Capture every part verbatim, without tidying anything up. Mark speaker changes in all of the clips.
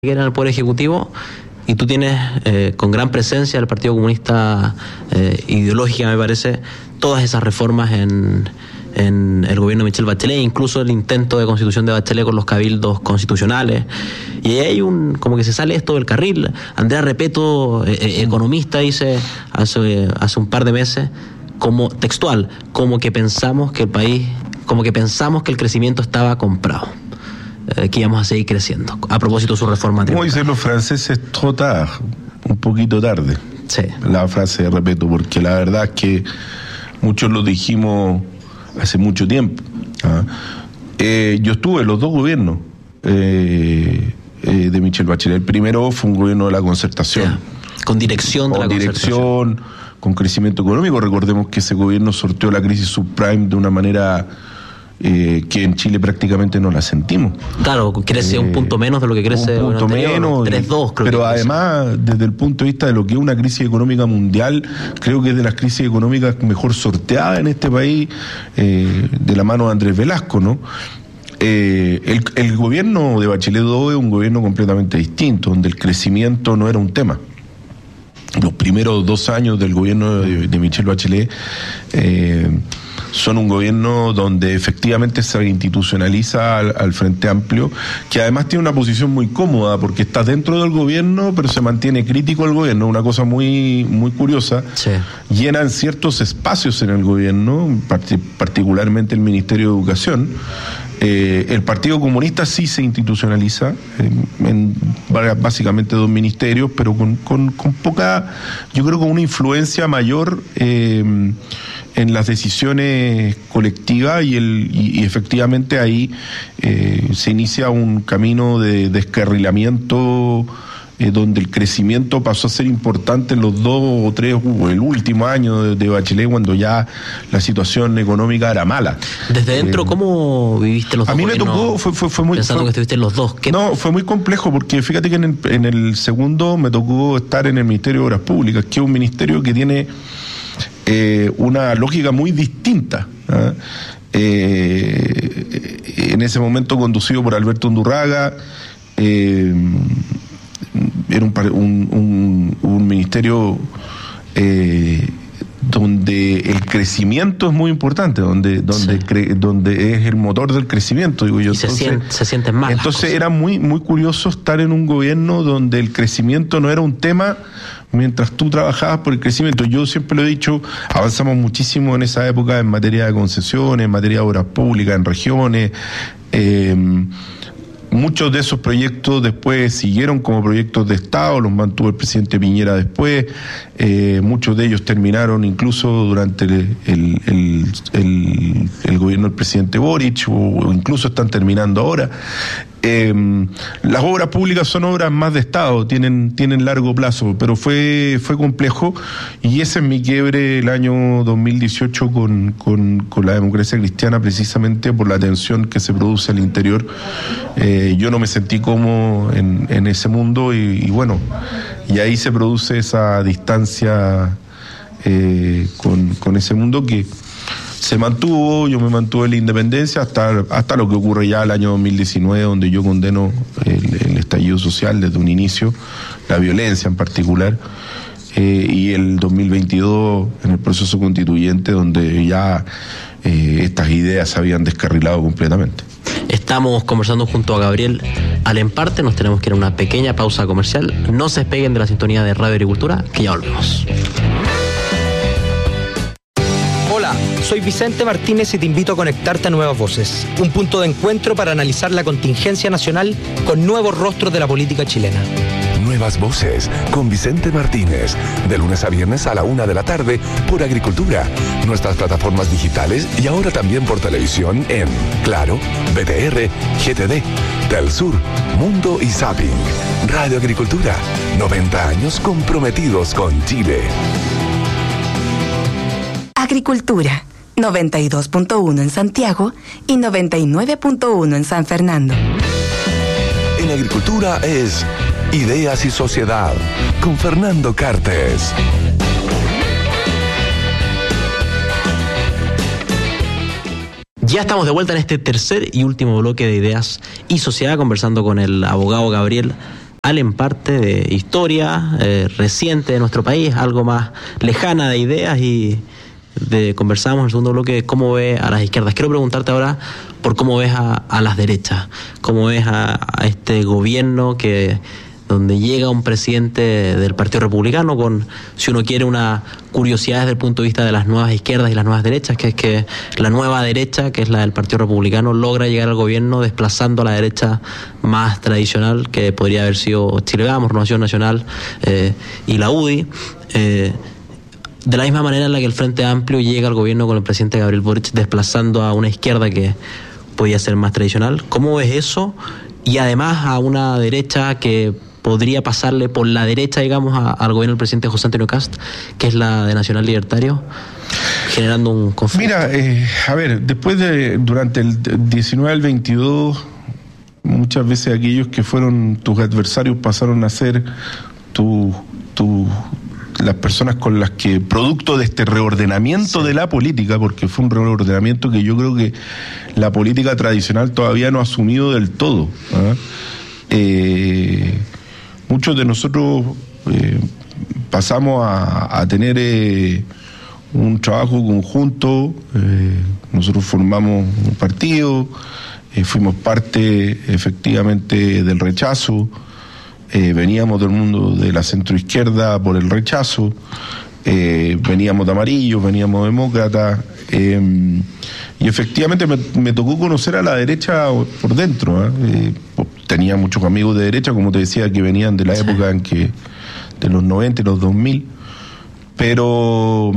Speaker 1: en el Poder Ejecutivo, y tú tienes eh, con gran presencia el Partido Comunista eh, ideológica, me parece, todas esas reformas en, en el gobierno de Michelle Bachelet, incluso el intento de constitución de Bachelet con los cabildos constitucionales, y ahí hay un, como que se sale esto del carril. Andrea Repeto, eh, economista, dice hace, hace un par de meses, como textual, como que pensamos que el país, como que pensamos que el crecimiento estaba comprado, que íbamos a seguir creciendo, a propósito de su reforma tributaria.
Speaker 2: Como dicen los franceses, trop tard, un poquito tarde.
Speaker 1: Sí.
Speaker 2: La frase, repito, porque la verdad es que muchos lo dijimos hace mucho tiempo. ¿ah? Eh, yo estuve en los dos gobiernos eh, eh, de Michelle Bachelet. El primero fue un gobierno de la concertación.
Speaker 1: Yeah. Con dirección de
Speaker 2: con
Speaker 1: la
Speaker 2: dirección,
Speaker 1: concertación.
Speaker 2: Con crecimiento económico. Recordemos que ese gobierno sorteó la crisis subprime de una manera Eh, que en Chile prácticamente no la sentimos.
Speaker 1: Claro, crece eh, un punto menos de lo que crece
Speaker 2: un punto
Speaker 1: anterior,
Speaker 2: menos,
Speaker 1: tres dos creo.
Speaker 2: Pero
Speaker 1: que
Speaker 2: además, desde el punto de vista de lo que es una crisis económica mundial, creo que es de las crisis económicas mejor sorteadas en este país, eh, de la mano de Andrés Velasco, ¿no? Eh, el, el gobierno de Bachelet dos es un gobierno completamente distinto, donde el crecimiento no era un tema. Los primeros dos años del gobierno de, de Michelle Bachelet eh, son un gobierno donde efectivamente se institucionaliza al, al Frente Amplio, que además tiene una posición muy cómoda porque está dentro del gobierno pero se mantiene crítico al gobierno, una cosa muy muy curiosa.
Speaker 1: Sí.
Speaker 2: Llenan ciertos espacios en el gobierno, part- particularmente el Ministerio de Educación. Eh, el Partido Comunista sí se institucionaliza en, en básicamente dos ministerios, pero con, con, con poca, yo creo con una influencia mayor eh, en las decisiones colectivas y, el, y, y efectivamente ahí eh, se inicia un camino de descarrilamiento eh, donde el crecimiento pasó a ser importante en los dos o tres, uh, el último año de, de Bachelet, cuando ya la situación económica era mala.
Speaker 1: Desde dentro, eh, ¿cómo viviste los dos?
Speaker 2: A mí me tocó, fue, fue, fue muy...
Speaker 1: Pensando
Speaker 2: fue,
Speaker 1: que estuviste en los dos. ¿Qué?
Speaker 2: No, fue muy complejo porque fíjate que en el, en el segundo me tocó estar en el Ministerio de Obras Públicas, que es un ministerio que tiene eh, una lógica muy distinta. ¿eh? Eh, en ese momento conducido por Alberto Undurraga, eh, era un, un, un, un ministerio eh, donde el crecimiento es muy importante, donde donde sí. cre, donde es el motor del crecimiento, digo yo.
Speaker 1: Y entonces, se, sienten, se sienten mal.
Speaker 2: Entonces era muy muy curioso estar en un gobierno donde el crecimiento no era un tema mientras tú trabajabas por el crecimiento. Yo siempre lo he dicho, avanzamos muchísimo en esa época en materia de concesiones, en materia de obras públicas, en regiones. Eh, Muchos de esos proyectos después siguieron como proyectos de Estado, los mantuvo el presidente Piñera después, eh, muchos de ellos terminaron incluso durante el, el, el, el, el gobierno del presidente Boric, o, o incluso están terminando ahora. Eh, las obras públicas son obras más de Estado, tienen tienen largo plazo, pero fue fue complejo, y ese es mi quiebre el año dos mil dieciocho con, con, con la democracia cristiana, precisamente por la tensión que se produce al interior. Eh, yo no me sentí cómodo en, en ese mundo y, y bueno, y ahí se produce esa distancia eh, con, con ese mundo que se mantuvo. Yo me mantuve en la independencia hasta, hasta lo que ocurre ya el año dos mil diecinueve, donde yo condeno el, el estallido social desde un inicio, la violencia en particular, eh, y el dos mil veintidós en el proceso constituyente, donde ya eh, estas ideas se habían descarrilado completamente.
Speaker 1: Estamos conversando junto a Gabriel Alemparte, nos tenemos que ir a una pequeña pausa comercial. No se despeguen de la sintonía de Radio Agricultura, que ya volvemos.
Speaker 3: Hola, soy Vicente Martínez y te invito a conectarte a Nuevas Voces, un punto de encuentro para analizar la contingencia nacional con nuevos rostros de la política chilena.
Speaker 4: Nuevas Voces, con Vicente Martínez, de lunes a viernes a la una de la tarde por Agricultura, nuestras plataformas digitales y ahora también por televisión en Claro, B T R, G T D, Telsur, Mundo y Zapping. Radio Agricultura, noventa años comprometidos con Chile.
Speaker 5: Agricultura, noventa y dos punto uno en Santiago y noventa y nueve punto uno en San Fernando.
Speaker 4: En Agricultura es Ideas y Sociedad, con Fernando Cartes.
Speaker 1: Ya estamos de vuelta en este tercer y último bloque de Ideas y Sociedad, conversando con el abogado Gabriel en parte de historia eh, reciente de nuestro país, algo más lejana de ideas, y de, conversamos en el segundo bloque cómo ve a las izquierdas. Quiero preguntarte ahora por cómo ves a, a las derechas, cómo ves a, a este gobierno que donde llega un presidente del Partido Republicano con, si uno quiere, una curiosidad desde el punto de vista de las nuevas izquierdas y las nuevas derechas, que es que la nueva derecha, que es la del Partido Republicano, logra llegar al gobierno desplazando a la derecha más tradicional, que podría haber sido Chile Vamos, Renovación Nacional eh, y la U D I. Eh, de la misma manera en la que el Frente Amplio llega al gobierno con el presidente Gabriel Boric desplazando a una izquierda que podía ser más tradicional. ¿Cómo ves eso? Y además a una derecha que podría pasarle por la derecha, digamos, a, al gobierno del presidente José Antonio Kast, que es la de Nacional Libertario, generando un conflicto.
Speaker 2: Mira, eh, a ver, después de, durante el diecinueve al veintidós, muchas veces aquellos que fueron tus adversarios pasaron a ser tu, tu, las personas con las que, producto de este reordenamiento sí. de la política, porque fue un reordenamiento que yo creo que la política tradicional todavía no ha asumido del todo, ¿eh? Eh, muchos de nosotros eh, pasamos a, a tener eh, un trabajo conjunto, eh, nosotros formamos un partido, eh, fuimos parte efectivamente del rechazo, eh, veníamos del mundo de la centroizquierda por el rechazo, eh, veníamos de amarillos, veníamos demócratas, eh, y efectivamente me, me tocó conocer a la derecha por dentro, ¿eh? Eh, tenía muchos amigos de derecha, como te decía, que venían de la sí. época en que, de los noventa y los dos mil, pero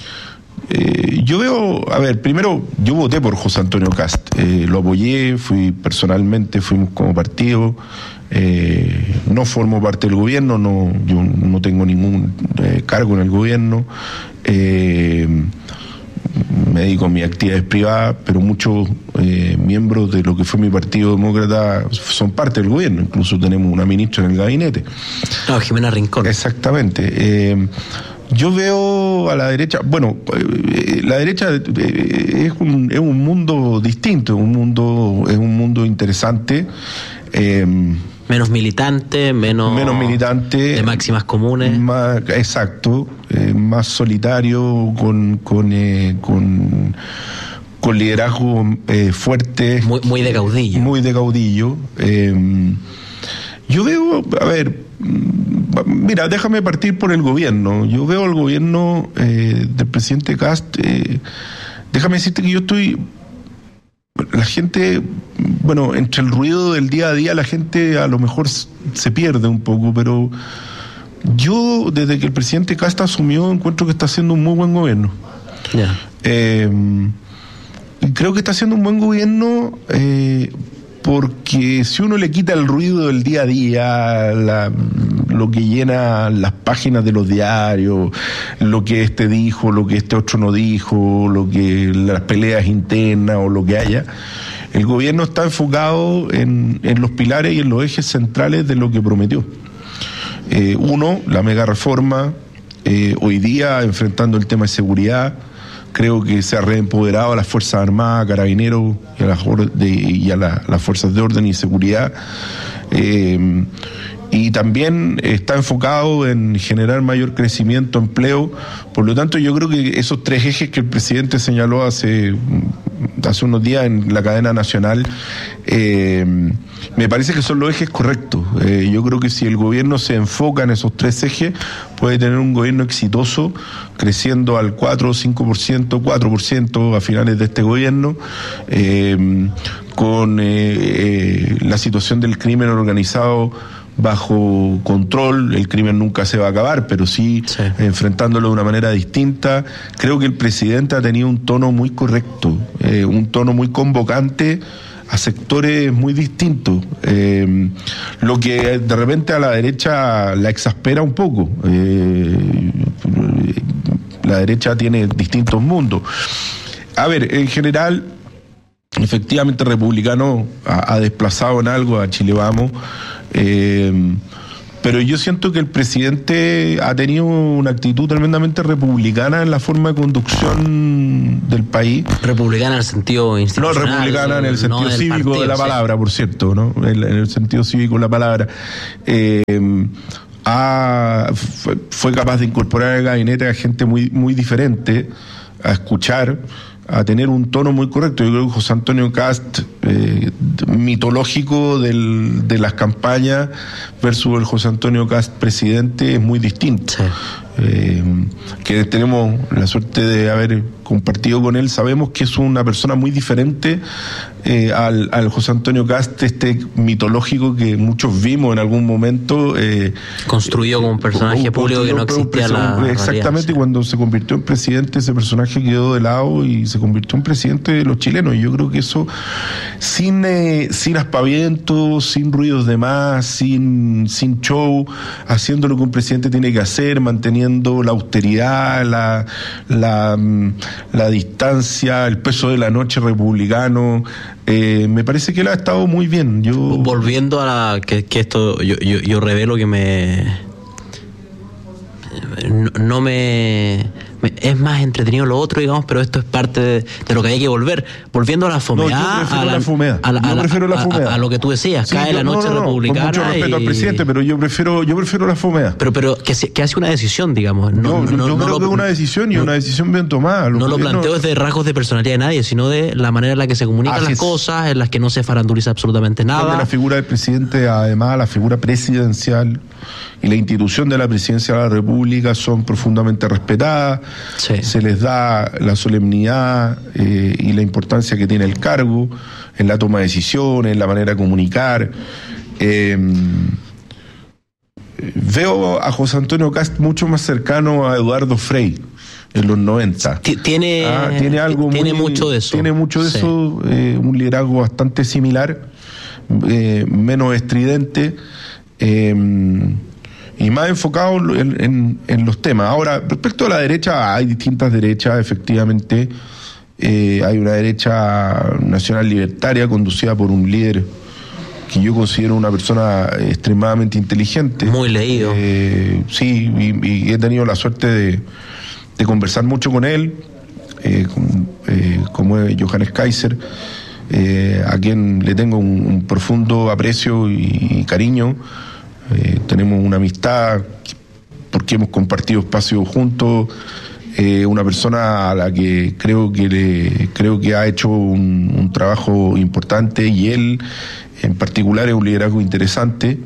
Speaker 2: eh, yo veo, a ver, primero, yo voté por José Antonio Kast, eh, lo apoyé, fui personalmente, fuimos como partido, eh, no formo parte del gobierno, no, yo no tengo ningún eh, cargo en el gobierno, eh, me dedico a mis actividades privadas, pero muchos eh, miembros de lo que fue mi Partido Demócrata son parte del gobierno, incluso tenemos una ministra en el gabinete.
Speaker 1: No, Jimena Rincón.
Speaker 2: Exactamente. Eh, yo veo a la derecha, bueno, eh, la derecha eh, es, un, es un mundo distinto, un mundo, es un mundo interesante. Eh,
Speaker 1: Menos militante, menos,
Speaker 2: menos militante,
Speaker 1: de máximas comunes.
Speaker 2: Más, exacto, eh, más solitario, con con eh, con, con liderazgo eh, fuerte.
Speaker 1: Muy, muy de caudillo.
Speaker 2: Muy de caudillo. Eh, yo veo, a ver, mira, déjame partir por el gobierno. Yo veo al gobierno eh, del presidente Kast, eh, déjame decirte que yo estoy... La gente, bueno, entre el ruido del día a día, la gente a lo mejor se pierde un poco, pero yo, desde que el presidente Kast asumió, encuentro que está haciendo un muy buen gobierno.
Speaker 1: Yeah.
Speaker 2: Eh, creo que está haciendo un buen gobierno eh, porque si uno le quita el ruido del día a día, la, lo que llena las páginas de los diarios, lo que este dijo, lo que este otro no dijo, lo que las peleas internas o lo que haya, el gobierno está enfocado en, en los pilares y en los ejes centrales de lo que prometió. Eh, uno, la mega reforma, eh, hoy día enfrentando el tema de seguridad. Creo que se ha reempoderado a las Fuerzas Armadas, Carabineros y a las, de, y a la, las Fuerzas de Orden y Seguridad. Eh, y también está enfocado en generar mayor crecimiento, empleo. Por lo tanto, yo creo que esos tres ejes que el presidente señaló hace, hace unos días en la cadena nacional, eh, me parece que son los ejes correctos. Eh, yo creo que si el gobierno se enfoca en esos tres ejes, puede tener un gobierno exitoso, creciendo al cuatro o cinco por ciento, cuatro por ciento a finales de este gobierno, eh, con eh, eh, la situación del crimen organizado bajo control. El crimen nunca se va a acabar, pero sí, sí. enfrentándolo de una manera distinta. Creo que el presidente ha tenido un tono muy correcto, eh, un tono muy convocante a sectores muy distintos, eh, lo que de repente a la derecha la exaspera un poco. Eh, la derecha tiene distintos mundos. A ver, en general, efectivamente, Republicano ha, ha desplazado en algo a Chile Vamos, eh, pero yo siento que el presidente ha tenido una actitud tremendamente republicana en la forma de conducción del país.
Speaker 1: Republicana en el sentido institucional.
Speaker 2: No, republicana en el sentido
Speaker 1: no
Speaker 2: cívico
Speaker 1: partido,
Speaker 2: de la
Speaker 1: sí.
Speaker 2: palabra, por cierto, ¿no? En, en el sentido cívico de la palabra. Eh, ha, fue, fue capaz de incorporar al gabinete a gente muy, muy diferente, a escuchar, a tener un tono muy correcto. Yo creo que José Antonio Kast, eh, mitológico del, de las campañas, versus el José Antonio Kast presidente, es muy distinto.
Speaker 1: Sí.
Speaker 2: Eh, que tenemos la suerte de haber compartido con él, sabemos que es una persona muy diferente eh, al, al José Antonio Kast, este mitológico que muchos vimos en algún momento. Eh,
Speaker 1: construido como un personaje público que no existía la realidad.
Speaker 2: Exactamente, y cuando se convirtió en presidente, ese personaje quedó de lado y se convirtió en presidente de los chilenos. Y yo creo que eso, sin, eh, sin aspavientos, sin ruidos de más, sin, sin show, haciendo lo que un presidente tiene que hacer, manteniendo la austeridad, la, la, la distancia, el peso de la noche republicano. Eh, me parece que él ha estado muy bien. Yo
Speaker 1: volviendo a la, que, que esto yo, yo, yo revelo que me no, no me, me es más entretenido lo otro, digamos, pero esto es parte de, de lo que hay que volver. Volviendo a la fomeada,
Speaker 2: no, yo prefiero
Speaker 1: a la,
Speaker 2: la fomeada.
Speaker 1: A la,
Speaker 2: yo
Speaker 1: a la,
Speaker 2: prefiero la fomeada.
Speaker 1: A, a lo que tú decías,
Speaker 2: sí,
Speaker 1: cae
Speaker 2: yo,
Speaker 1: la noche
Speaker 2: no, no, no,
Speaker 1: republicana.
Speaker 2: Con mucho respeto
Speaker 1: y...
Speaker 2: al presidente, pero yo prefiero, yo prefiero la fomeada.
Speaker 1: Pero, pero que, que hace una decisión, digamos. No,
Speaker 2: yo
Speaker 1: no,
Speaker 2: yo
Speaker 1: no,
Speaker 2: creo
Speaker 1: no
Speaker 2: que es
Speaker 1: lo,
Speaker 2: una decisión y
Speaker 1: no,
Speaker 2: una decisión bien tomada.
Speaker 1: Lo no lo planteo
Speaker 2: no,
Speaker 1: desde rasgos de personalidad de nadie, sino de la manera en la que se comunican las
Speaker 2: es.
Speaker 1: cosas, en las que no se faranduliza absolutamente nada.
Speaker 2: Donde la figura del presidente, además, la figura presidencial y la institución de la presidencia de la República son profundamente respetadas.
Speaker 1: Sí.
Speaker 2: Se les da la solemnidad eh, y la importancia que tiene el cargo en la toma de decisiones, en la manera de comunicar. Eh, veo a José Antonio Kast mucho más cercano a Eduardo Frei en los noventa.
Speaker 1: Tiene,
Speaker 2: ah, tiene algo
Speaker 1: tiene
Speaker 2: muy,
Speaker 1: mucho de eso.
Speaker 2: Tiene mucho de
Speaker 1: sí.
Speaker 2: eso, eh, un liderazgo bastante similar, eh, menos estridente. Eh, y más enfocado en, en, en los temas. Ahora, respecto a la derecha, hay distintas derechas, efectivamente. Eh, hay una derecha nacional libertaria conducida por un líder que yo considero una persona extremadamente inteligente.
Speaker 1: Muy leído.
Speaker 2: Eh, sí, y, y he tenido la suerte de, de conversar mucho con él, eh, con, eh, como es Johannes Kaiser, eh, a quien le tengo un, un profundo aprecio y, y cariño. Eh, tenemos una amistad porque hemos compartido espacios juntos, eh, una persona a la que creo que le creo que ha hecho un, un trabajo importante, y él en particular es un liderazgo interesante,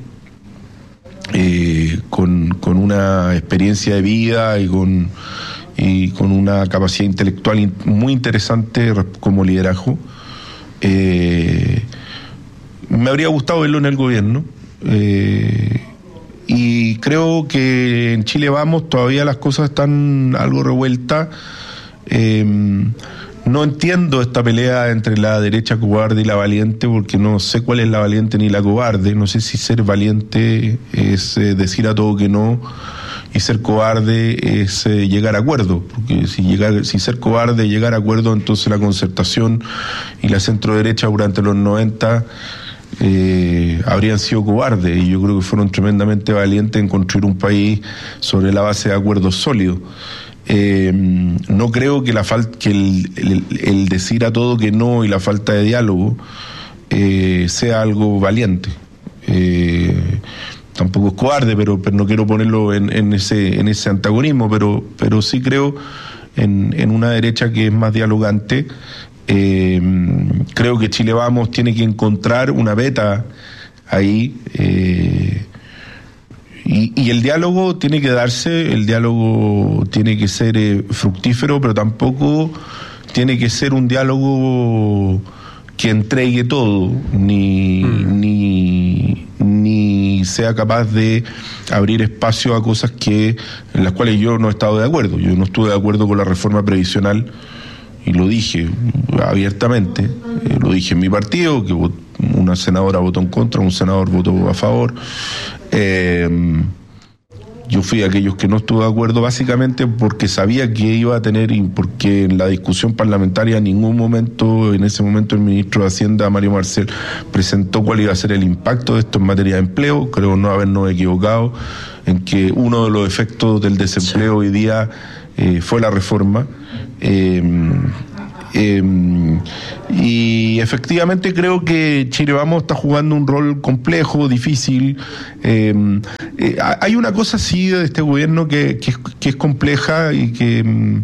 Speaker 2: eh, con, con una experiencia de vida y con, y con una capacidad intelectual in, muy interesante como liderazgo. Eh, me habría gustado verlo en el gobierno. Eh, y creo que en Chile Vamos todavía las cosas están algo revueltas. Eh, no entiendo esta pelea entre la derecha cobarde y la valiente, porque no sé cuál es la valiente ni la cobarde. No sé si ser valiente es eh, decir a todo que no, y ser cobarde es eh, llegar a acuerdo, porque si llegar, si ser cobarde es llegar a acuerdo, entonces la Concertación y la centro derecha durante los noventa Eh, habrían sido cobardes, y yo creo que fueron tremendamente valientes en construir un país sobre la base de acuerdos sólidos. Eh, no creo que la falta que el, el, el decir a todo que no y la falta de diálogo eh, sea algo valiente. Eh, tampoco es cobarde, pero, pero no quiero ponerlo en, en ese en ese antagonismo, pero pero sí creo en, en una derecha que es más dialogante. Eh, creo que Chile Vamos tiene que encontrar una beta ahí, eh, y, y el diálogo tiene que darse, el diálogo tiene que ser eh, fructífero, pero tampoco tiene que ser un diálogo que entregue todo, ni, mm. ni, ni sea capaz de abrir espacio a cosas que en las cuales yo no he estado de acuerdo. Yo no estuve de acuerdo con la reforma previsional, y lo dije abiertamente, eh, lo dije en mi partido, que una senadora votó en contra, un senador votó a favor, eh, Yo fui a aquellos que no estuve de acuerdo, básicamente porque sabía que iba a tener, y porque en la discusión parlamentaria en ningún momento, en ese momento el ministro de Hacienda, Mario Marcel, presentó cuál iba a ser el impacto de esto en materia de empleo. Creo no habernos equivocado en que uno de los efectos del desempleo hoy día eh, fue la reforma. Eh, Eh, y efectivamente creo que Chile Vamos está jugando un rol complejo, difícil. Eh, eh, hay una cosa sí de este gobierno que, que, que es compleja y que,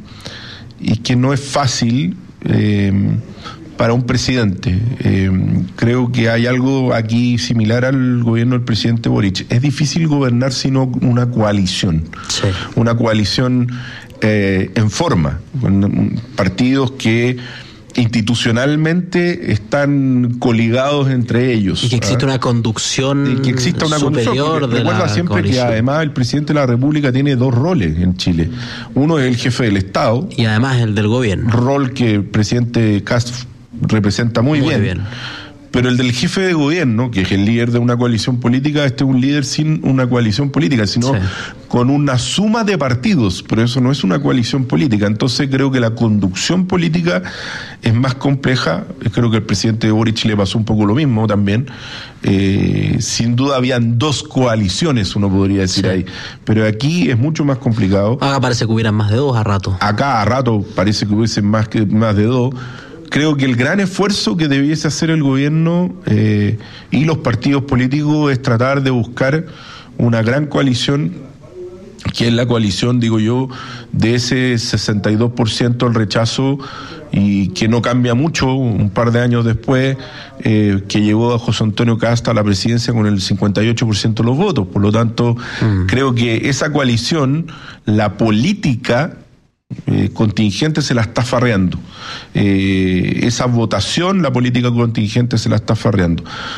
Speaker 2: y que no es fácil eh, para un presidente. Eh, creo que hay algo aquí similar al gobierno del presidente Boric. Es difícil gobernar sino una coalición.
Speaker 1: Sí.
Speaker 2: Una coalición Eh, en forma, con partidos que institucionalmente están coligados entre ellos.
Speaker 1: Y que existe
Speaker 2: ¿eh?
Speaker 1: una conducción
Speaker 2: y que exista una
Speaker 1: superior
Speaker 2: conducción,
Speaker 1: de
Speaker 2: recuerda
Speaker 1: la
Speaker 2: siempre
Speaker 1: coalición.
Speaker 2: que además el presidente de la República tiene dos roles en Chile. Uno es el jefe del Estado.
Speaker 1: Y además el del gobierno.
Speaker 2: Rol que el presidente Cast representa muy,
Speaker 1: Muy
Speaker 2: bien.
Speaker 1: bien.
Speaker 2: Pero el del jefe de gobierno, que es el líder de una coalición política, este es un líder sin una coalición política, sino
Speaker 1: Sí.
Speaker 2: con una suma de partidos, pero eso no es una coalición política. Entonces creo que la conducción política es más compleja. Creo que al presidente Boric le pasó un poco lo mismo también. Eh, sin duda habían dos coaliciones, uno podría decir
Speaker 1: Sí.
Speaker 2: ahí, pero aquí es mucho más complicado.
Speaker 1: Acá parece que hubieran más de dos a rato.
Speaker 2: Acá a rato parece que hubiesen más, que, más de dos. Creo que el gran esfuerzo que debiese hacer el gobierno eh, y los partidos políticos es tratar de buscar una gran coalición, que es la coalición, digo yo, de ese sesenta y dos por ciento del rechazo, y que no cambia mucho un par de años después, eh, que llegó a José Antonio Casta a la presidencia con el cincuenta y ocho por ciento de los votos. Por lo tanto, mm. creo que esa coalición, la política Eh, contingente se la está farreando. Eh, esa votación, la política contingente se la está farreando.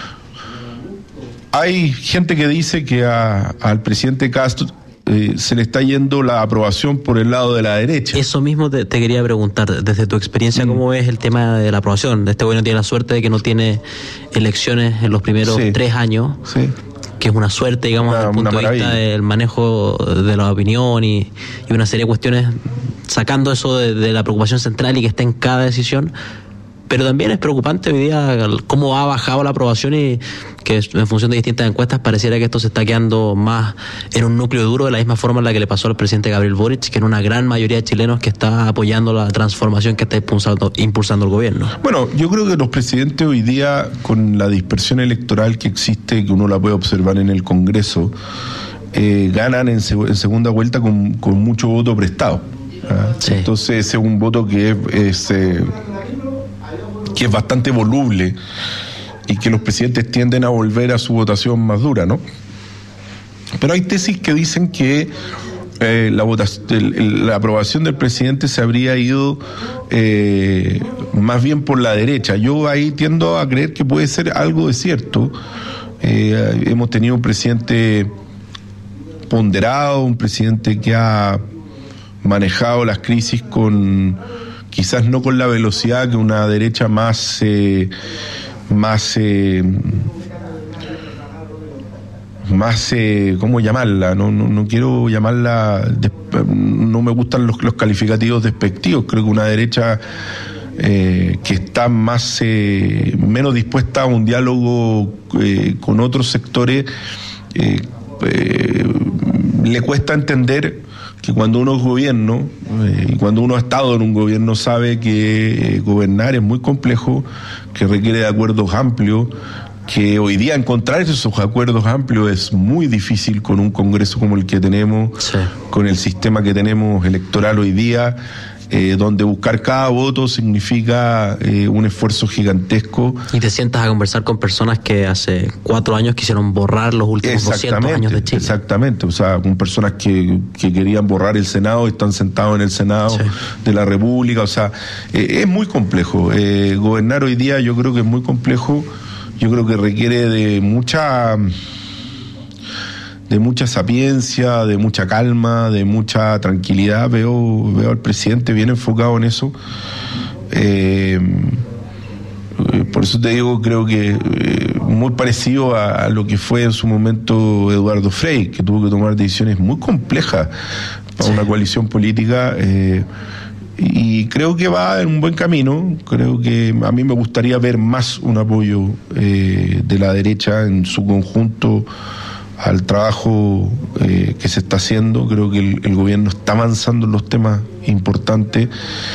Speaker 2: Hay gente que dice que a, al presidente Castro eh, se le está yendo la aprobación por el lado de la derecha.
Speaker 1: Eso mismo te, te quería preguntar, desde tu experiencia, mm. ¿cómo ves el tema de la aprobación? Este gobierno tiene la suerte de que no tiene elecciones en los primeros sí. tres años. Sí. Que es una suerte, digamos, desde el punto de vista del manejo de la opinión y, y una serie de cuestiones, sacando eso de, de la preocupación central y que está en cada decisión. Pero también es preocupante hoy día cómo ha bajado la aprobación y que en función de distintas encuestas pareciera que esto se está quedando más en un núcleo duro, de la misma forma en la que le pasó al presidente Gabriel Boric, que en una gran mayoría de chilenos que está apoyando la transformación que está impulsando, impulsando el gobierno.
Speaker 2: Bueno, yo creo que los presidentes hoy día, con la dispersión electoral que existe, que uno la puede observar en el Congreso, eh, ganan en, seg- en segunda vuelta con, con mucho voto prestado. ¿ah? Sí. Entonces ese es un voto que es... es eh, que es bastante voluble y que los presidentes tienden a volver a su votación más dura, ¿no? Pero hay tesis que dicen que eh, la, votación, el, la aprobación del presidente se habría ido eh, más bien por la derecha. Yo ahí tiendo a creer que puede ser algo de cierto. Eh, hemos tenido un presidente ponderado, un presidente que ha manejado las crisis con... quizás no con la velocidad que una derecha más, eh, más, eh, más, eh, ¿cómo llamarla? No, no, no quiero llamarla, de, no me gustan los, los calificativos despectivos. Creo que una derecha eh, que está más, eh, menos dispuesta a un diálogo eh, con otros sectores, eh, eh, le cuesta entender que cuando uno es gobierno eh, y cuando uno ha estado en un gobierno sabe que eh, gobernar es muy complejo, que requiere de acuerdos amplios, que hoy día encontrar esos acuerdos amplios es muy difícil con un Congreso como el que tenemos, sí. con el sistema que tenemos electoral hoy día, eh, donde buscar cada voto significa eh, un esfuerzo gigantesco.
Speaker 1: Y te sientas a conversar con personas que hace cuatro años quisieron borrar los últimos doscientos años de Chile.
Speaker 2: Exactamente, o sea, con personas que, que querían borrar el Senado y están sentados en el Senado sí. de la República, o sea, eh, es muy complejo. Eh, gobernar hoy día yo creo que es muy complejo, yo creo que requiere de mucha... de mucha sapiencia, de mucha calma, de mucha tranquilidad. Veo, veo al presidente bien enfocado en eso. Eh, por eso te digo, creo que eh, muy parecido a, a lo que fue en su momento Eduardo Frei, que tuvo que tomar decisiones muy complejas para sí. una coalición política. Eh, y creo que va en un buen camino. Creo que a mí me gustaría ver más un apoyo eh, de la derecha en su conjunto al trabajo eh, que se está haciendo. Creo que el, el gobierno está avanzando en los temas importantes.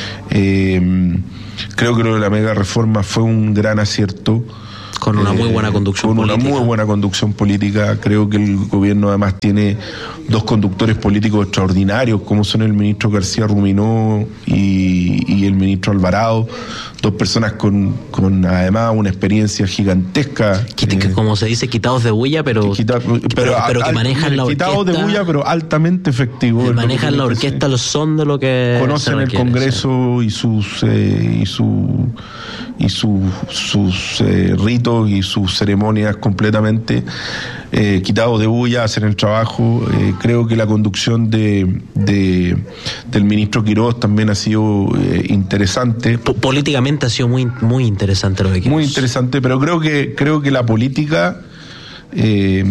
Speaker 2: Eh, creo que lo de la mega reforma fue un gran acierto.
Speaker 1: Con una muy buena conducción
Speaker 2: eh, con
Speaker 1: política.
Speaker 2: Con una muy buena conducción política. Creo que el gobierno además tiene dos conductores políticos extraordinarios, como son el ministro García Ruminó y, y el ministro Alvarado. Dos personas con, con además una experiencia gigantesca.
Speaker 1: Quit, eh, como se dice, quitados de bulla, pero,
Speaker 2: quita, pero,
Speaker 1: pero, pero que
Speaker 2: al,
Speaker 1: manejan la orquesta.
Speaker 2: Quitados de bulla, pero altamente efectivos.
Speaker 1: Manejan la orquesta, los son de lo que
Speaker 2: conocen el Congreso sí. y sus eh, y su y su, sus eh, ritos y sus ceremonias completamente eh, quitados de bulla, hacen el trabajo. Eh, creo que la conducción de, de del ministro Quirós también ha sido eh, interesante.
Speaker 1: P- políticamente ha sido muy muy interesante lo de Quirós.
Speaker 2: Muy interesante, pero creo que creo que la política eh,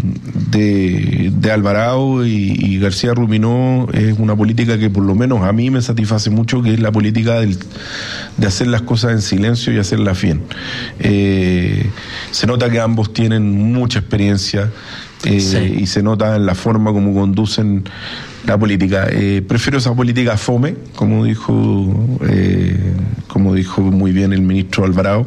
Speaker 2: de, de Alvarado y, y García Ruminó es una política que por lo menos a mí me satisface mucho, que es la política del, de hacer las cosas en silencio y hacerlas bien. Eh, se nota que ambos tienen mucha experiencia eh, sí. y se nota en la forma como conducen la política. Eh, prefiero esa política fome, como dijo eh, como dijo muy bien el ministro Alvarado.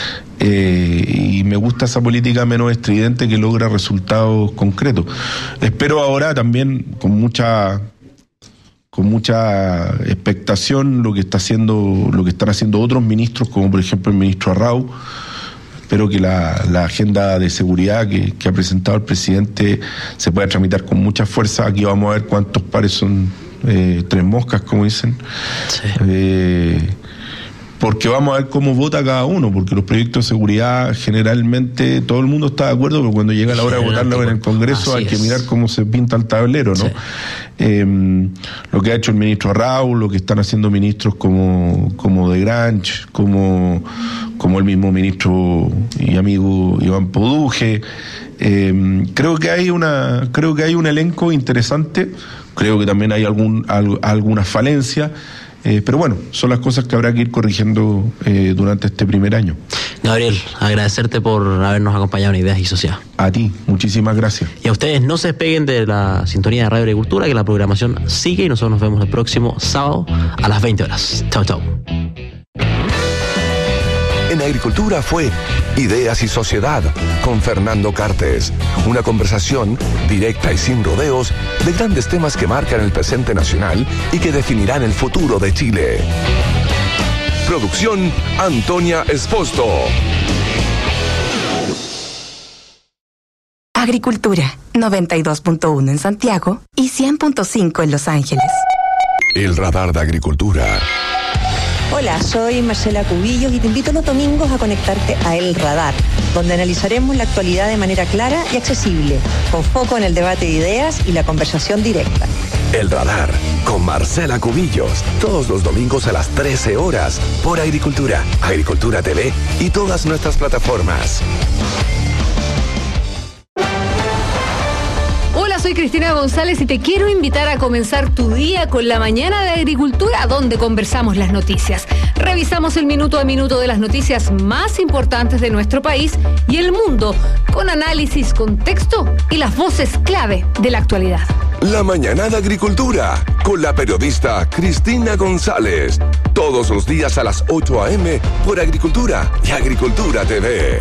Speaker 2: Eh, y me gusta esa política menos estridente que logra resultados concretos. Espero ahora también con mucha con mucha expectación lo que está haciendo, lo que están haciendo otros ministros, como por ejemplo el ministro Arrau. Espero que la, la agenda de seguridad que, que ha presentado el presidente se pueda tramitar con mucha fuerza. Aquí vamos a ver cuántos pares son eh, tres moscas, como dicen. Sí. Eh, porque vamos a ver cómo vota cada uno, porque los proyectos de seguridad generalmente todo el mundo está de acuerdo, pero cuando llega la hora de votarlo en el Congreso hay que mirar cómo se pinta el tablero, ¿no? Sí. Eh, lo que ha hecho el ministro Arrau, lo que están haciendo ministros como, como De Granch, como, como el mismo ministro y amigo Iván Poduje. Eh, creo que hay una, creo que hay un elenco interesante, creo que también hay algún, al, algunas falencias. Eh, pero bueno, son las cosas que habrá que ir corrigiendo eh, durante este primer año.
Speaker 1: Gabriel, agradecerte por habernos acompañado en Ideas y Sociedad.
Speaker 2: A ti, muchísimas gracias.
Speaker 1: Y a ustedes, no se despeguen de la sintonía de Radio Agricultura, que la programación sigue y nosotros nos vemos el próximo sábado a las veinte horas. Chao, chao.
Speaker 4: En Agricultura fue Ideas y Sociedad con Fernando Cartes. Una conversación directa y sin rodeos de grandes temas que marcan el presente nacional y que definirán el futuro de Chile. Producción Antonia Esposto.
Speaker 5: Agricultura, noventa y dos punto uno en Santiago y cien punto cinco en Los Ángeles.
Speaker 4: El radar de Agricultura.
Speaker 6: Hola, soy Marcela Cubillos y te invito los domingos a conectarte a El Radar, donde analizaremos la actualidad de manera clara y accesible, con foco en el debate de ideas y la conversación directa.
Speaker 4: El Radar, con Marcela Cubillos, todos los domingos a las trece horas, por Agricultura, Agricultura T V y todas nuestras plataformas.
Speaker 7: Soy Cristina González y te quiero invitar a comenzar tu día con la mañana de Agricultura, donde conversamos las noticias. Revisamos el minuto a minuto de las noticias más importantes de nuestro país y el mundo, con análisis, contexto y las voces clave de la actualidad.
Speaker 4: La mañana de Agricultura, con la periodista Cristina González. Todos los días a las ocho a eme por Agricultura y Agricultura T V.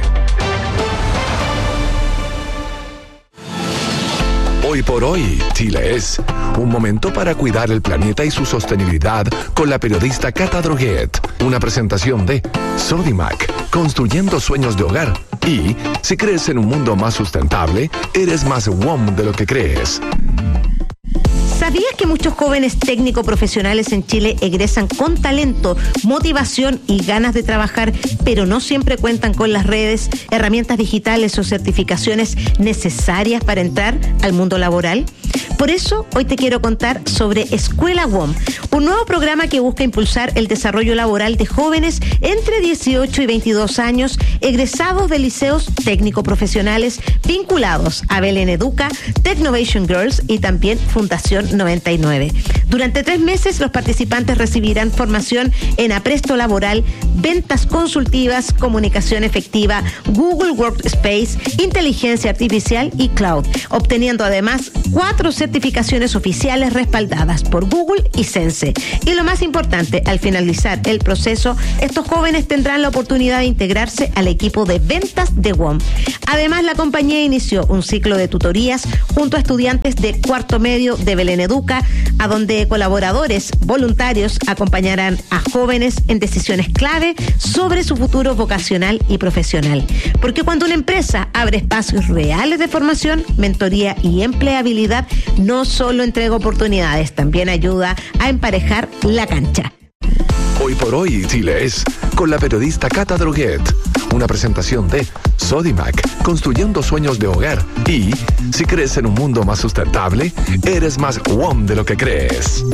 Speaker 4: Hoy por hoy, Chile es un momento para cuidar el planeta y su sostenibilidad con la periodista Cata Droguet. Una presentación de Sodimac, construyendo sueños de hogar. Y si crees en un mundo más sustentable, eres más W O M de lo que crees.
Speaker 8: ¿Sabías que muchos jóvenes técnicos profesionales en Chile egresan con talento, motivación y ganas de trabajar, pero no siempre cuentan con las redes, herramientas digitales o certificaciones necesarias para entrar al mundo laboral? Por eso, hoy te quiero contar sobre Escuela W O M, un nuevo programa que busca impulsar el desarrollo laboral de jóvenes entre dieciocho y veintidós años, egresados de liceos técnico-profesionales vinculados a Belén Educa, Technovation Girls y también Fundación noventa y nueve. Durante tres meses, los participantes recibirán formación en apresto laboral, ventas consultivas, comunicación efectiva, Google Workspace, inteligencia artificial y cloud, obteniendo además cuatro certificaciones oficiales respaldadas por Google y Sense. Y lo más importante, al finalizar el proceso, estos jóvenes tendrán la oportunidad de integrarse al equipo de ventas de W O M. Además, la compañía inició un ciclo de tutorías junto a estudiantes de cuarto medio de Belén Educa, a donde colaboradores voluntarios acompañarán a jóvenes en decisiones clave sobre su futuro vocacional y profesional. Porque cuando una empresa abre espacios reales de formación, mentoría y empleabilidad, no solo entrega oportunidades, también ayuda a emparejar la cancha.
Speaker 4: Hoy por hoy, Chile es con la periodista Cata Droguet. Una presentación de Sodimac, construyendo sueños de hogar. Y si crees en un mundo más sustentable, eres más W O M de lo que crees.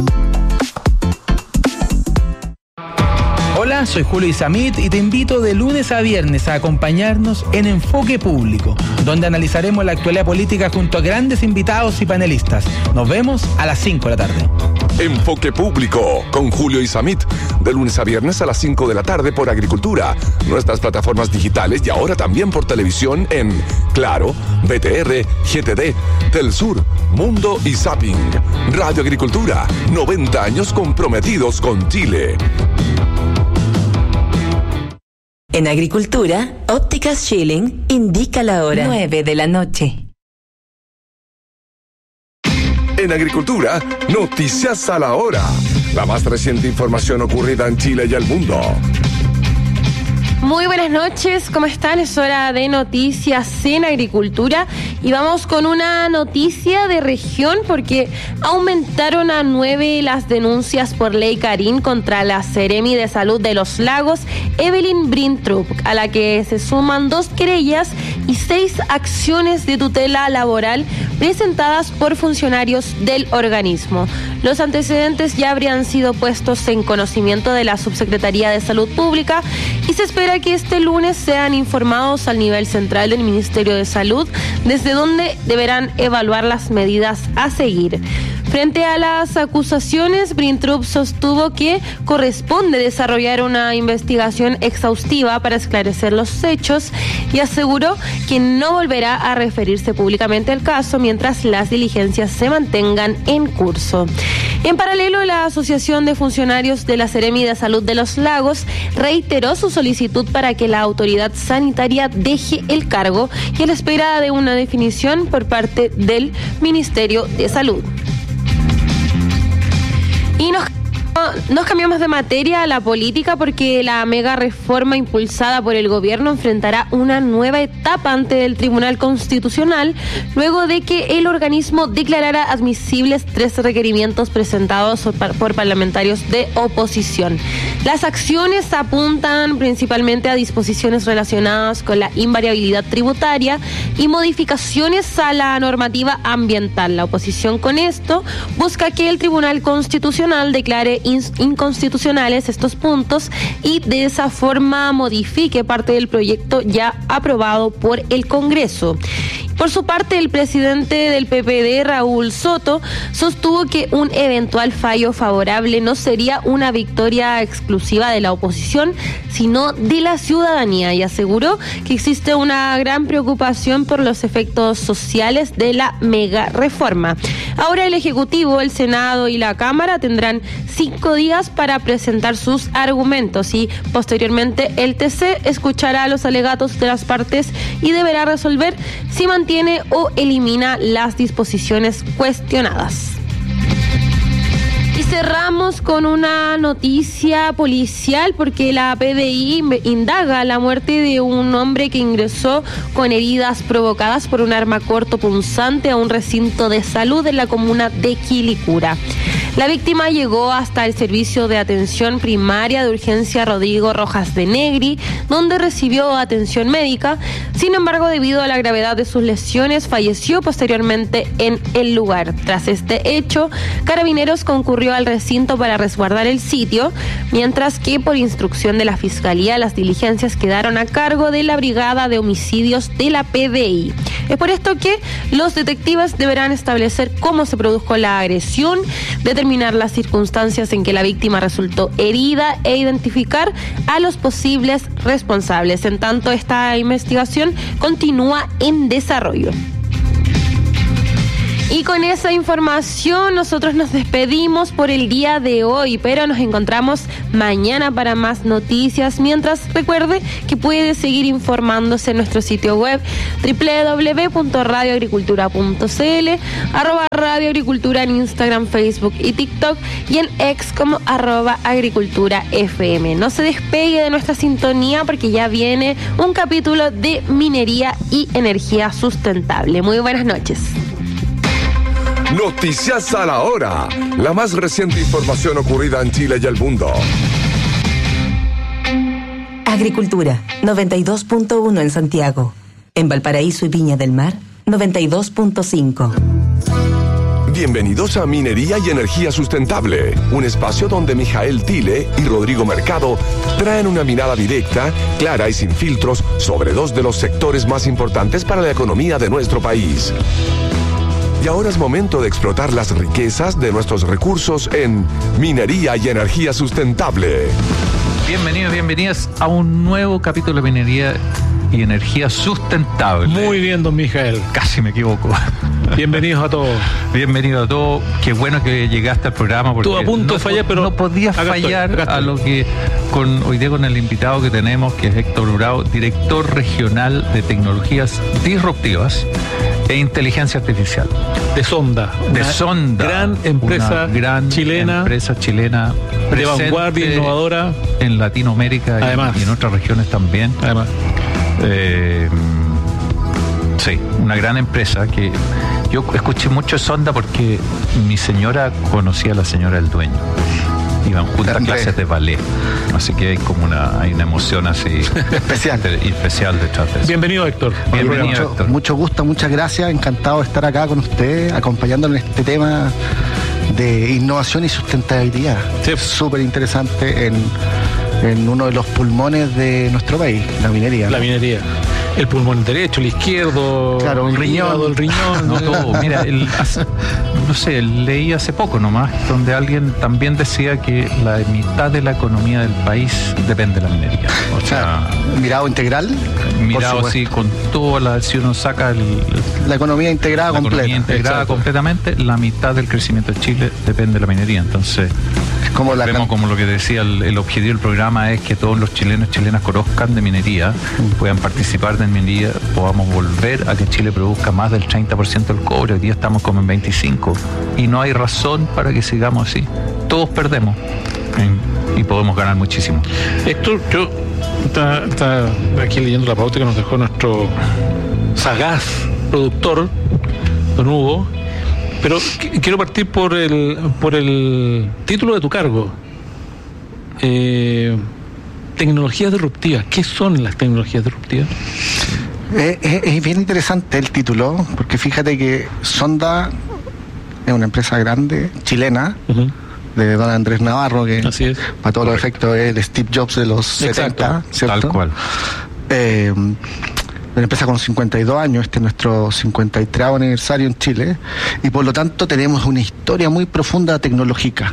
Speaker 9: Hola, soy Julio Isamit y te invito de lunes a viernes a acompañarnos en Enfoque Público, donde analizaremos la actualidad política junto a grandes invitados y panelistas. Nos vemos a las cinco de la tarde.
Speaker 4: Enfoque Público con Julio Isamit, de lunes a viernes a las cinco de la tarde por Agricultura, nuestras plataformas digitales y ahora también por televisión en Claro, B T R, G T D, Telsur, Mundo y Zapping. Radio Agricultura, noventa años comprometidos con Chile.
Speaker 5: En Agricultura, Ópticas Schilling indica la hora nueve de la noche.
Speaker 4: En Agricultura, noticias a la hora. La más reciente información ocurrida en Chile y el mundo.
Speaker 10: Muy buenas noches, ¿cómo están? Es hora de noticias en Agricultura y vamos con una noticia de región porque aumentaron a nueve las denuncias por ley Karin contra la Seremi de Salud de Los Lagos, Evelyn Brintrup, a la que se suman dos querellas y seis acciones de tutela laboral presentadas por funcionarios del organismo. Los antecedentes ya habrían sido puestos en conocimiento de la Subsecretaría de Salud Pública y se espera que este lunes sean informados al nivel central del Ministerio de Salud, desde donde deberán evaluar las medidas a seguir. Frente a las acusaciones, Brintrup sostuvo que corresponde desarrollar una investigación exhaustiva para esclarecer los hechos y aseguró que no volverá a referirse públicamente al caso mientras las diligencias se mantengan en curso. En paralelo, la Asociación de Funcionarios de la Seremi de Salud de Los Lagos reiteró su solicitud para que la autoridad sanitaria deje el cargo y a la espera de una definición por parte del Ministerio de Salud. Y nos, nos cambiamos de materia a la política porque la mega reforma impulsada por el gobierno enfrentará una nueva etapa ante el Tribunal Constitucional luego de que el organismo declarara admisibles tres requerimientos presentados por, por parlamentarios de oposición. Las acciones apuntan principalmente a disposiciones relacionadas con la invariabilidad tributaria y modificaciones a la normativa ambiental. La oposición con esto busca que el Tribunal Constitucional declare inconstitucionales estos puntos y de esa forma modifique parte del proyecto ya aprobado por el Congreso. Por su parte, el presidente del P P D, Raúl Soto, sostuvo que un eventual fallo favorable no sería una victoria exclusiva de la oposición, sino de la ciudadanía, y aseguró que existe una gran preocupación por los efectos sociales de la mega reforma. Ahora el Ejecutivo, el Senado y la Cámara tendrán cinco días para presentar sus argumentos y posteriormente el T C escuchará los alegatos de las partes y deberá resolver si mantiene tiene o elimina las disposiciones cuestionadas. Y cerramos con una noticia policial porque la P D I indaga la muerte de un hombre que ingresó con heridas provocadas por un arma cortopunzante a un recinto de salud en la comuna de Quilicura. La víctima llegó hasta el servicio de atención primaria de urgencia Rodrigo Rojas de Negri, donde recibió atención médica. Sin embargo, debido a la gravedad de sus lesiones, falleció posteriormente en el lugar. Tras este hecho, Carabineros concurrió al recinto para resguardar el sitio, mientras que por instrucción de la Fiscalía las diligencias quedaron a cargo de la Brigada de Homicidios de la P D I. Es por esto que los detectives deberán establecer cómo se produjo la agresión, determinar las circunstancias en que la víctima resultó herida e identificar a los posibles responsables. En tanto, esta investigación continúa en desarrollo. Y con esa información nosotros nos despedimos por el día de hoy, pero nos encontramos mañana para más noticias. Mientras, recuerde que puede seguir informándose en nuestro sitio web doble u doble u doble u punto radio agricultura punto c l, arroba Radio Agricultura en Instagram, Facebook y TikTok, y en X como arroba Agricultura F M. No se despegue de nuestra sintonía porque ya viene un capítulo de minería y energía sustentable. Muy buenas noches.
Speaker 4: Noticias a la hora. La más reciente información ocurrida en Chile y el mundo.
Speaker 5: Agricultura, noventa y dos punto uno en Santiago. En Valparaíso y Viña del Mar, noventa y dos punto cinco.
Speaker 4: Bienvenidos a Minería y Energía Sustentable, un espacio donde Mijael Tile y Rodrigo Mercado traen una mirada directa, clara y sin filtros sobre dos de los sectores más importantes para la economía de nuestro país. Y ahora es momento de explotar las riquezas de nuestros recursos en Minería y Energía Sustentable.
Speaker 11: Bienvenidos, bienvenidas a un nuevo capítulo de Minería y Energía Sustentable.
Speaker 12: Muy bien, don Mijael.
Speaker 11: Casi me equivoco.
Speaker 12: Bienvenidos a todos.
Speaker 11: Bienvenido a todos. Qué bueno que llegaste al programa. Porque
Speaker 12: Estuve a punto
Speaker 11: no,
Speaker 12: de fallar, pero
Speaker 11: no podías fallar
Speaker 12: estoy,
Speaker 11: a lo que con hoy día con el invitado que tenemos, que es Héctor Bravo, director regional de tecnologías disruptivas e inteligencia artificial.
Speaker 12: De Sonda.
Speaker 11: De Sonda.
Speaker 12: Gran empresa
Speaker 11: una gran
Speaker 12: chilena.
Speaker 11: Empresa chilena.
Speaker 12: De vanguardia, innovadora.
Speaker 11: En Latinoamérica
Speaker 12: Además.
Speaker 11: y, y en otras regiones también.
Speaker 12: Además.
Speaker 11: Eh, sí, una gran empresa que yo escuché mucho Sonda porque mi señora conocía a la señora del dueño. Iban juntas a clases de ballet. Así que hay como una, hay una emoción así
Speaker 13: especial
Speaker 11: especial detrás de eso.
Speaker 12: Bienvenido, Héctor.
Speaker 11: Bienvenido,
Speaker 13: mucho,
Speaker 11: Héctor.
Speaker 13: Mucho gusto, muchas gracias. Encantado de estar acá con usted, acompañándolo en este tema de innovación y sustentabilidad.
Speaker 12: Sí.
Speaker 13: Súper interesante en, en uno de los pulmones de nuestro país, la minería.
Speaker 12: La
Speaker 13: ¿no?
Speaker 12: minería. El pulmón derecho, el izquierdo,
Speaker 13: claro, un
Speaker 12: el
Speaker 13: riñón,
Speaker 12: hígado, el riñón,
Speaker 11: no todo. Mira, el, hace, no sé, leí hace poco nomás, donde alguien también decía que la mitad de la economía del país depende de la minería. O sea,
Speaker 13: mirado integral.
Speaker 11: Mirado así con toda la, si uno saca el,
Speaker 13: la economía integrada
Speaker 11: la
Speaker 13: completa.
Speaker 11: Economía integrada
Speaker 12: Exacto.
Speaker 11: completamente, la mitad del crecimiento de Chile depende de la minería. Entonces,
Speaker 13: es como la
Speaker 11: vemos como lo que decía el, el objetivo del programa es que todos los chilenos y chilenas conozcan de minería, mm. puedan participar de minería, podamos volver a que Chile produzca más del treinta por ciento del cobre. Hoy día estamos como en veinticinco y no hay razón para que sigamos así. Todos perdemos y podemos ganar muchísimo.
Speaker 12: Héctor, yo está, está aquí leyendo la pauta que nos dejó nuestro sagaz productor, don Hugo, pero qu- quiero partir por el por el título de tu cargo. Eh, tecnologías disruptivas. ¿Qué son las tecnologías disruptivas?
Speaker 13: Es, es, es bien interesante el título, porque fíjate que Sonda es una empresa grande, chilena, uh-huh. de don Andrés Navarro, que
Speaker 12: así es.
Speaker 13: Para todos los efectos es el Steve Jobs de los
Speaker 12: Exacto.
Speaker 13: setenta, ¿cierto?
Speaker 11: Tal cual.
Speaker 13: Eh, una empresa con cincuenta y dos años, este es nuestro cincuenta y tres aniversario en Chile, y por lo tanto tenemos una historia muy profunda tecnológica.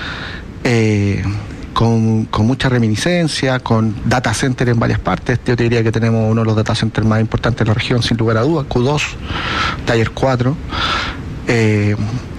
Speaker 13: Eh, Con, con mucha reminiscencia, con data center en varias partes. Yo te diría que tenemos uno de los data centers más importantes de la región, sin lugar a dudas, Q dos, Taller cuatro. Eh,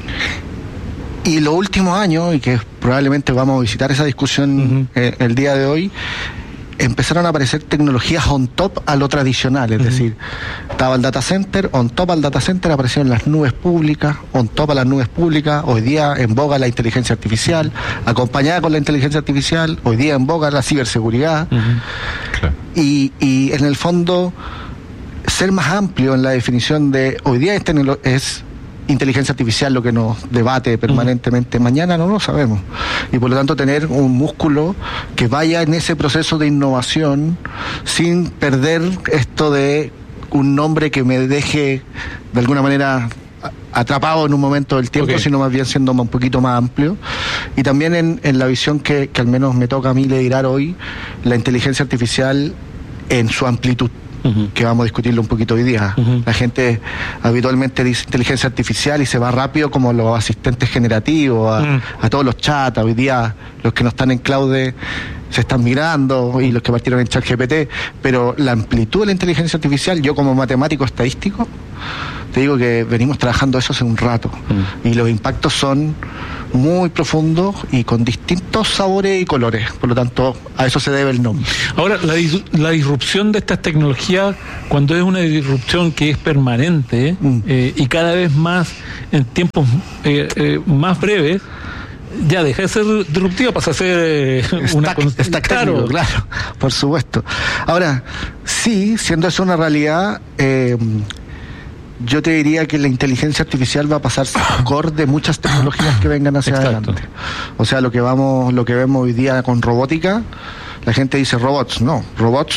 Speaker 13: y los últimos años, y que probablemente vamos a visitar esa discusión uh-huh. eh, el día de hoy, empezaron a aparecer tecnologías on top a lo tradicional, es uh-huh. decir, estaba el data center, on top al data center aparecieron las nubes públicas, on top a las nubes públicas, hoy día en boga la inteligencia artificial, acompañada con la inteligencia artificial, hoy día en boga la ciberseguridad, uh-huh. claro. y, y en el fondo ser más amplio en la definición de hoy día es, tecno- es inteligencia artificial lo que nos debate permanentemente, mm. mañana no lo sabemos. Y por lo tanto tener un músculo que vaya en ese proceso de innovación sin perder esto de un nombre que me deje de alguna manera atrapado en un momento del tiempo, okay. sino más bien siendo un poquito más amplio. Y también en, en la visión que, que al menos me toca a mí liderar hoy, la inteligencia artificial en su amplitud. Uh-huh. Que vamos a discutirlo un poquito hoy día. Uh-huh. La gente habitualmente dice inteligencia artificial y se va rápido como los asistentes generativos, a, uh-huh. a todos los chats. Hoy día los que no están en cloud se están mirando y los que partieron en ChatGPT, pero la amplitud de la inteligencia artificial, yo como matemático estadístico, te digo que venimos trabajando eso hace un rato uh-huh. y los impactos son muy profundos y con distintos sabores y colores, por lo tanto a eso se debe el nombre.
Speaker 12: Ahora, la, dis- la disrupción de estas tecnologías, cuando es una disrupción que es permanente mm. eh, y cada vez más en tiempos eh, eh, más breves, ya deja de ser disruptiva, pasa a ser eh, una
Speaker 13: está, está claro, claro, por supuesto. Ahora, sí, siendo eso una realidad, eh, yo te diría que la inteligencia artificial va a pasarse al core de muchas tecnologías que vengan hacia Exacto. adelante. O sea, lo que vamos, lo que vemos hoy día con robótica, la gente dice robots, no, robots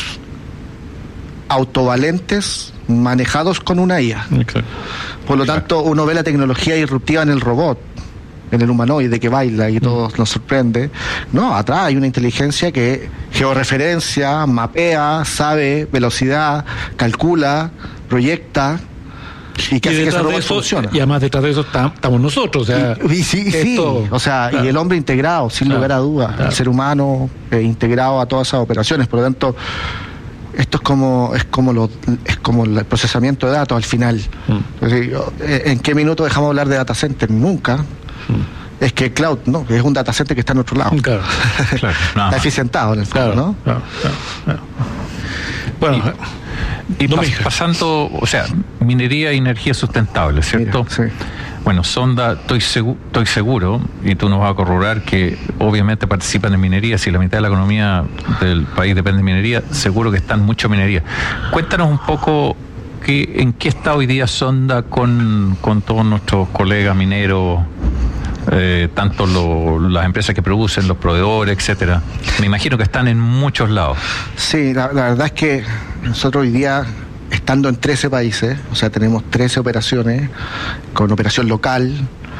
Speaker 13: autovalentes manejados con una I A. Exacto. Por lo tanto, uno ve la tecnología disruptiva en el robot, en el humanoide que baila y todo nos sorprende. No, atrás hay una inteligencia que georreferencia, mapea, sabe velocidad, calcula, proyecta. Y que y hace que ese robot eso, funcione.
Speaker 12: Y además detrás de eso estamos nosotros. O sea,
Speaker 13: y, y sí, esto, sí. O sea, claro. y el hombre integrado, sin claro. lugar a dudas. Claro. El ser humano eh, integrado a todas esas operaciones. Por lo tanto, esto es como es como lo, es como el procesamiento de datos al final. Mm. Entonces, ¿en qué minuto dejamos de hablar de data center? Nunca. Mm. Es que cloud, ¿no? Es un data center que está en otro lado. Claro. claro. No. Está eficientado en el fondo,
Speaker 12: claro.
Speaker 13: ¿no?
Speaker 12: Claro. Claro. Claro. Bueno.
Speaker 11: Y, Y pas, pasando, o sea, minería y energía sustentable, ¿cierto?
Speaker 13: Sí.
Speaker 11: Bueno, Sonda, estoy, segu- estoy seguro, y tú nos vas a corroborar, que obviamente participan en minería. Si la mitad de la economía del país depende de minería, seguro que están mucho en minería. Cuéntanos un poco que, en qué está hoy día Sonda con, con todos nuestros colegas mineros, eh, tanto lo, las empresas que producen, los proveedores, etcétera. Me imagino que están en muchos lados.
Speaker 13: Sí, la, la verdad es que nosotros hoy día, estando en trece países, o sea, tenemos trece operaciones, con operación local,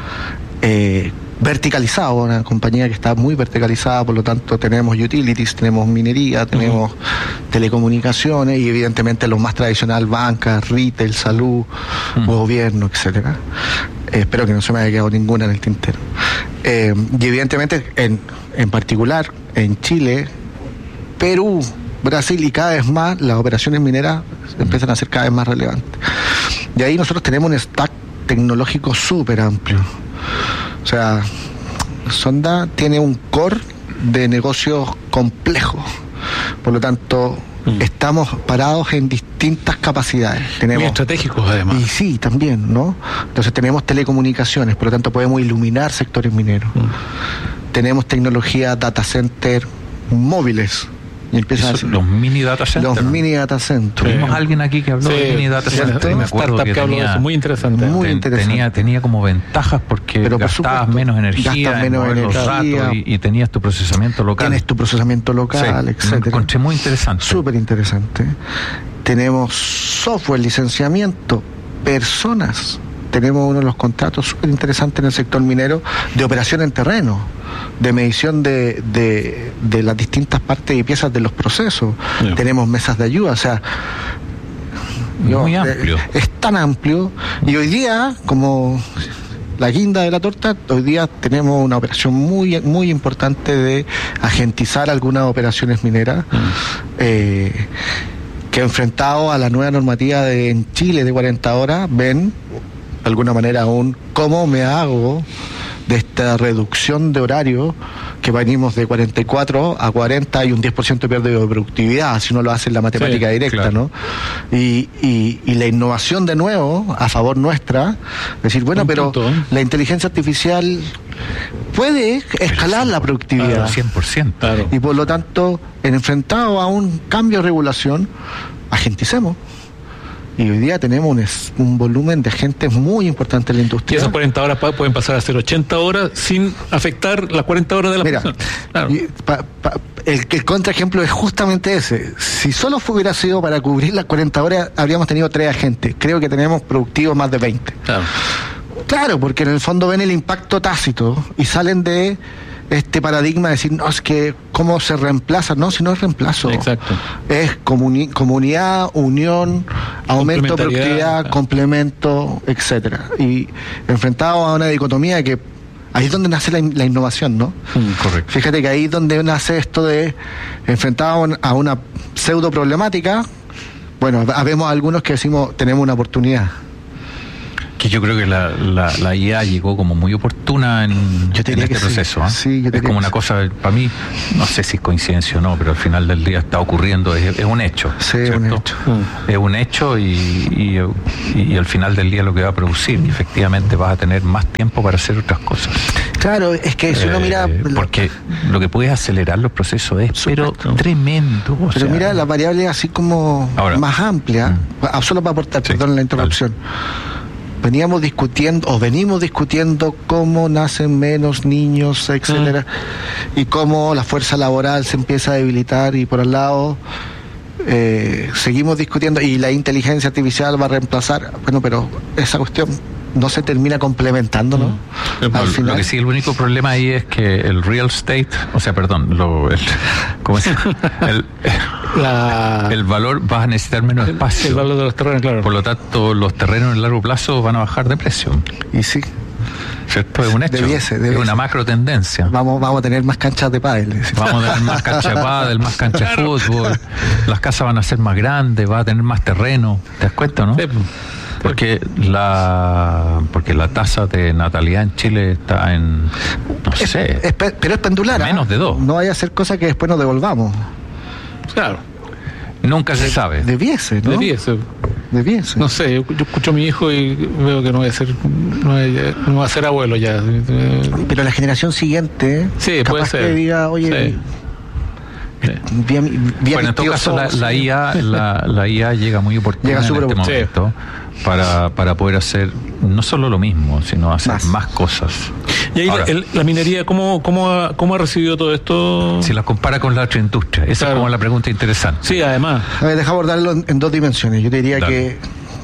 Speaker 13: eh, verticalizado, una compañía que está muy verticalizada, por lo tanto tenemos utilities, tenemos minería, tenemos uh-huh. telecomunicaciones y evidentemente lo más tradicional, banca, retail, salud, uh-huh. gobierno, etcétera. Eh, espero que no se me haya quedado ninguna en el tintero. Eh, y evidentemente, en, en particular, en Chile, Perú, Brasil y cada vez más las operaciones mineras empiezan a ser cada vez más relevantes. De ahí nosotros tenemos un stack tecnológico súper amplio. O sea, Sonda tiene un core de negocios complejos. Por lo tanto, mm. estamos parados en distintas capacidades. Tenemos,
Speaker 12: muy estratégicos además.
Speaker 13: Y sí, también, ¿no? Entonces tenemos telecomunicaciones, por lo tanto podemos iluminar sectores mineros. Mm. Tenemos tecnología data center móviles. Y empiezan
Speaker 11: Eso, a los mini data centers.
Speaker 13: Los mini data centers.
Speaker 11: Tuvimos alguien aquí que habló sí, de mini data centers.
Speaker 12: Me acuerdo que, que tenía, eso, muy interesante.
Speaker 13: Muy
Speaker 11: ten,
Speaker 13: interesante.
Speaker 11: Tenía, tenía como ventajas porque Pero por gastabas supuesto, menos energía,
Speaker 13: menos energía
Speaker 11: los datos y, y tenías tu procesamiento local.
Speaker 13: Tienes tu procesamiento local, sí, etcétera.
Speaker 11: Lo encontré muy interesante.
Speaker 13: Súper interesante. Tenemos software, licenciamiento, personas. Tenemos uno de los contratos súper interesantes en el sector minero de operación en terreno, de medición de, de, de las distintas partes y piezas de los procesos. Yeah. Tenemos mesas de ayuda, o sea,
Speaker 11: muy
Speaker 13: yo,
Speaker 11: amplio.
Speaker 13: Eh, es tan amplio. Y hoy día, como la guinda de la torta, hoy día tenemos una operación muy, muy importante de agentizar algunas operaciones mineras. Mm. Eh, que enfrentado a la nueva normativa de, en Chile de cuarenta horas, ven de alguna manera aún cómo me hago de esta reducción de horario que venimos de cuarenta y cuatro a cuarenta y un diez por ciento pierde de productividad si uno lo hace en la matemática sí, directa, claro. ¿no? Y, y, y la innovación de nuevo a favor nuestra, decir, bueno, un pero punto, ¿eh? La inteligencia artificial puede escalar sí, la productividad.
Speaker 11: Claro, cien por ciento. Claro.
Speaker 13: Y por lo tanto, en enfrentado a un cambio de regulación, agenticemos. Y hoy día tenemos un, es, un volumen de gente muy importante en la industria.
Speaker 12: Y esas cuarenta horas pa, pueden pasar a ser ochenta horas sin afectar las cuarenta horas de la
Speaker 13: Mira,
Speaker 12: persona. Claro.
Speaker 13: Pa, pa, el, el contraejemplo es justamente ese. Si solo hubiera sido para cubrir las cuarenta horas, habríamos tenido tres agentes. Creo que tenemos productivos más de veinte.
Speaker 12: Claro.
Speaker 13: Claro, porque en el fondo ven el impacto tácito y salen de este paradigma de decir, no, es que cómo se reemplaza. No, si no es reemplazo.
Speaker 12: Exacto.
Speaker 13: Es comuni- comunidad, unión, aumento de productividad,
Speaker 12: claro.
Speaker 13: complemento, etcétera. Y enfrentado a una dicotomía que ahí es donde nace la, la innovación, ¿no?
Speaker 12: Mm, correcto.
Speaker 13: Fíjate que ahí es donde nace esto de enfrentado a una pseudo problemática. Bueno, habemos algunos que decimos tenemos una oportunidad.
Speaker 11: Que yo creo que la, la, la I A llegó como muy oportuna en,
Speaker 13: yo te
Speaker 11: en
Speaker 13: diría
Speaker 11: este
Speaker 13: que
Speaker 11: proceso.
Speaker 13: Sí. Sí, yo te
Speaker 11: es como una cosa, para mí, no sé si es coincidencia o no, pero al final del día está ocurriendo, es, es un hecho.
Speaker 13: Sí, es un hecho.
Speaker 11: Mm. Es un hecho y, y, y, y al final del día lo que va a producir, y efectivamente vas a tener más tiempo para hacer otras cosas.
Speaker 13: Claro, es que si uno
Speaker 11: eh,
Speaker 13: mira...
Speaker 11: Porque lo que puede acelerar los procesos es pero tremendo. O
Speaker 13: pero
Speaker 11: sea,
Speaker 13: mira, las variables así como
Speaker 11: ahora,
Speaker 13: más amplias, mm. solo para aportar, sí, perdón la interrupción. Vale. Veníamos discutiendo, o venimos discutiendo cómo nacen menos niños, etcétera, mm. y cómo la fuerza laboral se empieza a debilitar, y por el lado eh, seguimos discutiendo, y la inteligencia artificial va a reemplazar, bueno, pero esa cuestión no se termina complementando, ¿no?
Speaker 11: Mm. Al final. Lo que sí, el único problema ahí es que el real estate, o sea, perdón, lo, el, ¿cómo se llama? El, La... el valor, vas a necesitar menos
Speaker 12: el,
Speaker 11: espacio.
Speaker 12: El valor de los terrenos, claro.
Speaker 11: Por lo tanto, los terrenos en largo plazo van a bajar de precio.
Speaker 13: Y sí.
Speaker 11: ¿Cierto? Es un hecho.
Speaker 13: Debiese, debiese.
Speaker 11: Es una macro tendencia.
Speaker 13: Vamos, vamos a tener más canchas de pádel.
Speaker 11: Vamos a tener más canchas de pádel, más canchas de fútbol. Las casas van a ser más grandes, va a tener más terreno. ¿Te das cuenta, no? Sí. Porque la porque la tasa de natalidad en Chile está en, no
Speaker 13: es,
Speaker 11: sé,
Speaker 13: es, pero es pendular.
Speaker 11: Menos de dos.
Speaker 13: No vaya a hacer cosas que después nos devolvamos.
Speaker 12: Claro.
Speaker 11: Nunca se sabe.
Speaker 13: Debiese, ¿no?
Speaker 12: Debiese.
Speaker 13: Debiese.
Speaker 12: No sé, yo, yo escucho a mi hijo y veo que no va a ser, no va a, no va a ser abuelo ya.
Speaker 13: Pero la generación siguiente,
Speaker 12: sí,
Speaker 13: capaz
Speaker 12: puede ser.
Speaker 13: que diga, oye.
Speaker 12: Sí.
Speaker 13: Sí. Vía, vía
Speaker 11: bueno, en todo caso la, la I A la, la I A llega muy oportuna llega en este momento sí. para, para poder hacer no solo lo mismo, sino hacer más, más cosas.
Speaker 12: Y ahí Ahora, el, la minería, ¿cómo, cómo, ha, ¿cómo ha recibido todo esto?
Speaker 11: Si la compara con la otra industria, esa claro. es como la pregunta interesante.
Speaker 12: Sí, además.
Speaker 13: A ver, deja abordarlo en, en dos dimensiones. Yo te diría Dale. que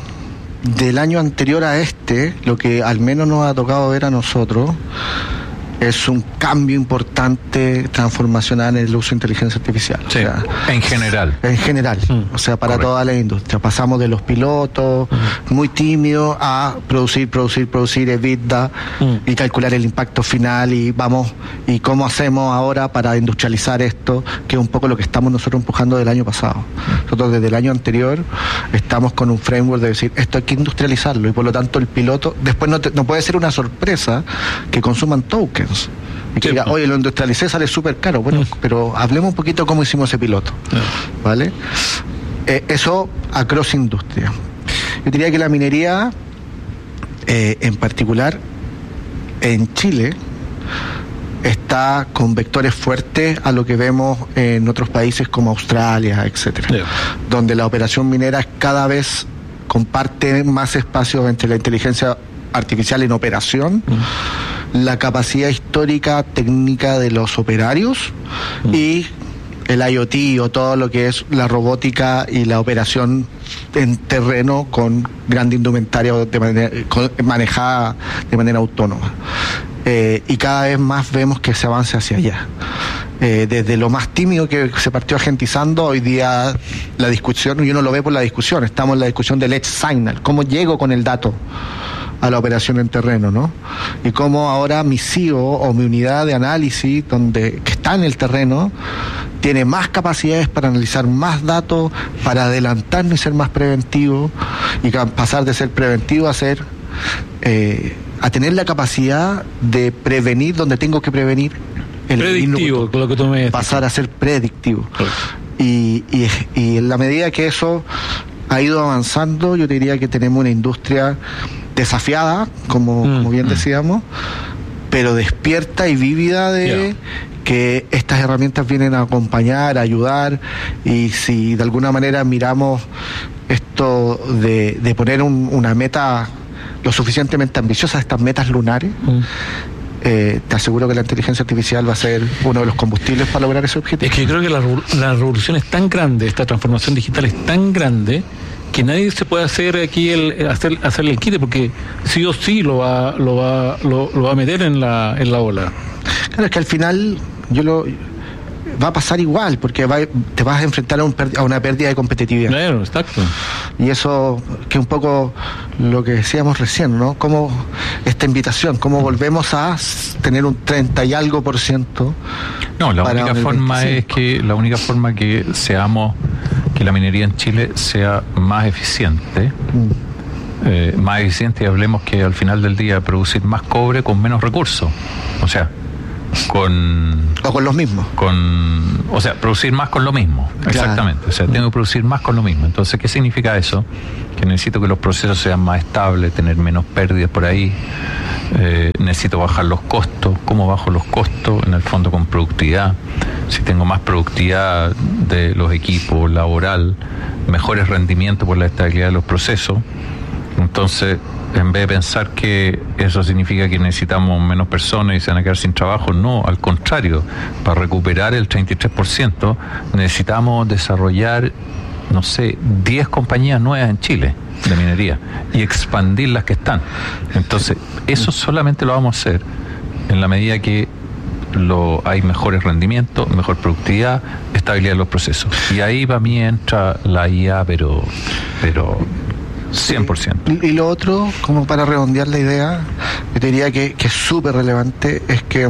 Speaker 13: del año anterior a este, lo que al menos nos ha tocado ver a nosotros es un cambio importante transformacional en el uso de inteligencia artificial.
Speaker 11: Sí, o sea, en general.
Speaker 13: En general, mm, o sea, para correcto. Toda la industria. Pasamos de los pilotos, mm. muy tímidos, a producir, producir, producir EBITDA mm. y calcular el impacto final y vamos, y cómo hacemos ahora para industrializar esto, que es un poco lo que estamos nosotros empujando del año pasado. Nosotros desde el año anterior estamos con un framework de decir, esto hay que industrializarlo y por lo tanto el piloto, después no, te, no puede ser una sorpresa que consuman tokens. Y que diga, oye, lo industrialicé, sale súper caro. Bueno, mm. pero hablemos un poquito cómo hicimos ese piloto. Mm. ¿Vale? Eh, eso across industria. Yo diría que la minería, eh, en particular, en Chile, está con vectores fuertes a lo que vemos en otros países como Australia, etcétera, yeah. donde la operación minera cada vez comparte más espacio entre la inteligencia artificial en operación, mm. la capacidad histórica técnica de los operarios mm. y el IoT o todo lo que es la robótica y la operación en terreno con gran indumentaria de manera, con, manejada de manera autónoma. Eh, y cada vez más vemos que se avanza hacia allá. Eh, desde lo más tímido que se partió agentizando, hoy día la discusión, y uno lo ve por la discusión, estamos en la discusión del Edge Signal, cómo llego con el dato a la operación en terreno, ¿no? Y cómo ahora mi C I O o mi unidad de análisis, donde que está en el terreno, tiene más capacidades para analizar más datos, para adelantarnos y ser más preventivo, y pasar de ser preventivo a ser eh, a tener la capacidad de prevenir donde tengo que prevenir. El
Speaker 12: predictivo, lo que tú me
Speaker 13: pasar a ser predictivo. Y, y, y en la medida que eso ha ido avanzando, yo te diría que tenemos una industria desafiada, como, mm, como bien mm. decíamos, pero despierta y vívida de yeah. que estas herramientas vienen a acompañar, a ayudar, y si de alguna manera miramos esto de, de poner un, una meta lo suficientemente ambiciosa, estas metas lunares, mm. eh, te aseguro que la inteligencia artificial va a ser uno de los combustibles para lograr ese objetivo.
Speaker 12: Es que yo creo que la, la revolución es tan grande, esta transformación digital es tan grande, que nadie se puede hacer aquí el hacer hacerle el quite, porque sí o sí lo va lo va lo, lo va a meter en la en la ola.
Speaker 13: Claro, es que al final yo lo va a pasar igual, porque va, te vas a enfrentar a, un, a una pérdida de competitividad.
Speaker 12: Claro, exacto.
Speaker 13: Y eso, que un poco lo que decíamos recién, ¿no? Cómo esta invitación, cómo volvemos a tener un treinta y algo por ciento.
Speaker 11: No, la única forma es que la única forma que seamos, que la minería en Chile sea más eficiente. Mm. Eh, más eficiente, y hablemos que al final del día producir más cobre con menos recursos. O sea, con
Speaker 13: o con los mismos
Speaker 11: con o sea producir más con lo mismo, claro. Exactamente, o sea, tengo que producir más con lo mismo. Entonces, ¿qué significa eso? Que necesito que los procesos sean más estables, tener menos pérdidas por ahí, eh, necesito bajar los costos. ¿Cómo bajo los costos? En el fondo con productividad. Si tengo más productividad de los equipos, laboral, mejores rendimientos por la estabilidad de los procesos, entonces, en vez de pensar que eso significa que necesitamos menos personas y se van a quedar sin trabajo, no, al contrario, para recuperar el treinta y tres por ciento necesitamos desarrollar, no sé, diez compañías nuevas en Chile de minería y expandir las que están. Entonces, eso solamente lo vamos a hacer en la medida que lo, hay mejores rendimientos, mejor productividad, estabilidad de los procesos. Y ahí para mí entra la I A, pero... pero cien por ciento.
Speaker 13: Y, y lo otro, como para redondear la idea, yo te diría que, que es súper relevante, es que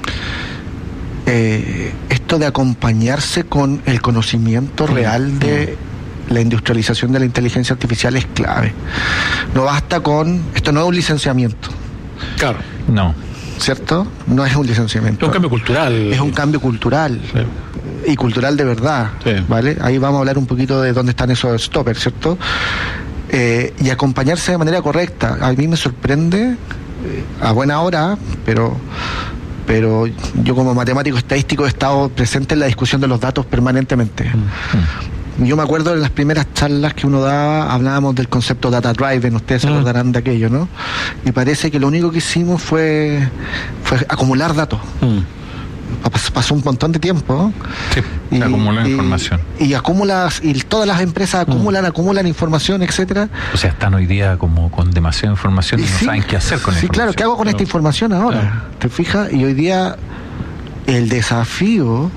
Speaker 13: eh, esto de acompañarse con el conocimiento real de la industrialización de la inteligencia artificial es clave. No basta con... Esto no es un licenciamiento.
Speaker 12: Claro.
Speaker 11: No.
Speaker 13: ¿Cierto? No es un licenciamiento.
Speaker 12: Es un cambio cultural.
Speaker 13: Es un cambio cultural. Sí. Y cultural de verdad. Sí. ¿Vale? Ahí vamos a hablar un poquito de dónde están esos stoppers, ¿cierto? Eh, y acompañarse de manera correcta. A mí me sorprende, eh, a buena hora, pero pero yo como matemático estadístico he estado presente en la discusión de los datos permanentemente. Mm. Yo me acuerdo de las primeras charlas que uno daba, hablábamos del concepto data driven, ustedes se mm. acordarán de aquello, ¿no? Y parece que lo único que hicimos fue, fue acumular datos. Mm. Pasó un montón de tiempo.
Speaker 11: Sí, y, acumulan
Speaker 13: y,
Speaker 11: información.
Speaker 13: Y acumulas, y todas las empresas acumulan, mm. acumulan información, etcétera.
Speaker 11: O sea, están hoy día como con demasiada información y, y no
Speaker 13: sí,
Speaker 11: saben qué hacer con
Speaker 13: sí,
Speaker 11: información.
Speaker 13: Sí, claro, ¿qué hago con claro. esta información ahora? Claro. ¿Te fijas? Y hoy día el desafío,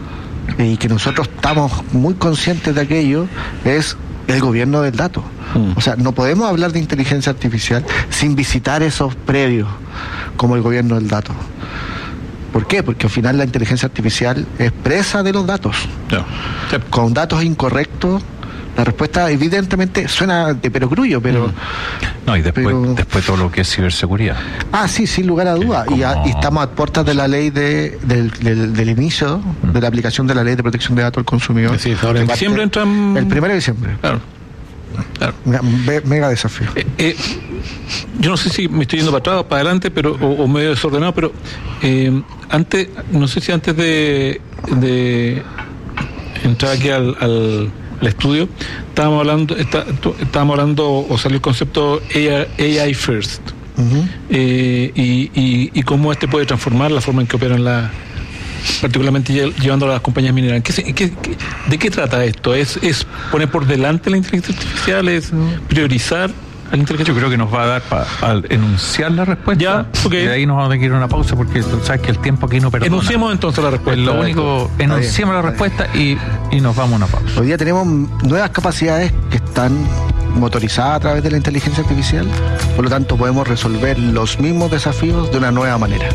Speaker 13: y que nosotros estamos muy conscientes de aquello, es el gobierno del dato. Mm. O sea, no podemos hablar de inteligencia artificial sin visitar esos predios como el gobierno del dato. ¿Por qué? Porque al final la inteligencia artificial es presa de los datos. No. Sí. Con datos incorrectos, la respuesta evidentemente suena de perogrullo, pero...
Speaker 11: No, y después, pero... después todo lo que es ciberseguridad.
Speaker 13: Ah, sí, sin lugar a dudas. Como... Y, y estamos a puertas de la ley de, del, del, del inicio mm. de la aplicación de la ley de protección de datos al consumidor.
Speaker 12: Sí, ahora en diciembre entran...
Speaker 13: El primero de diciembre.
Speaker 12: Claro.
Speaker 13: Claro. Mega desafío.
Speaker 12: Eh, eh, yo no sé si me estoy yendo para atrás o para adelante, pero o, o medio desordenado, pero eh, antes, no sé si antes de, de entrar aquí al, al, al estudio, estábamos hablando, está, estábamos hablando o salió el concepto A I First, uh-huh. eh, y, y, y cómo este puede transformar la forma en que operan la particularmente llevando a las compañías mineras. ¿Qué, qué, qué, ¿De qué trata esto? ¿Es, ¿Es poner por delante la inteligencia artificial? ¿Es priorizar a la inteligencia?
Speaker 11: Yo creo que nos va a dar para pa enunciar la respuesta.
Speaker 12: Ya, okay.
Speaker 11: Y de ahí nos vamos a tener que ir a una pausa porque tú sabes que el tiempo aquí no perdona.
Speaker 12: Enunciemos entonces la respuesta.
Speaker 11: Lo único, enunciemos la respuesta y, y nos vamos a una pausa.
Speaker 13: Hoy día tenemos nuevas capacidades que están motorizadas a través de la inteligencia artificial, por lo tanto podemos resolver los mismos desafíos de una nueva manera.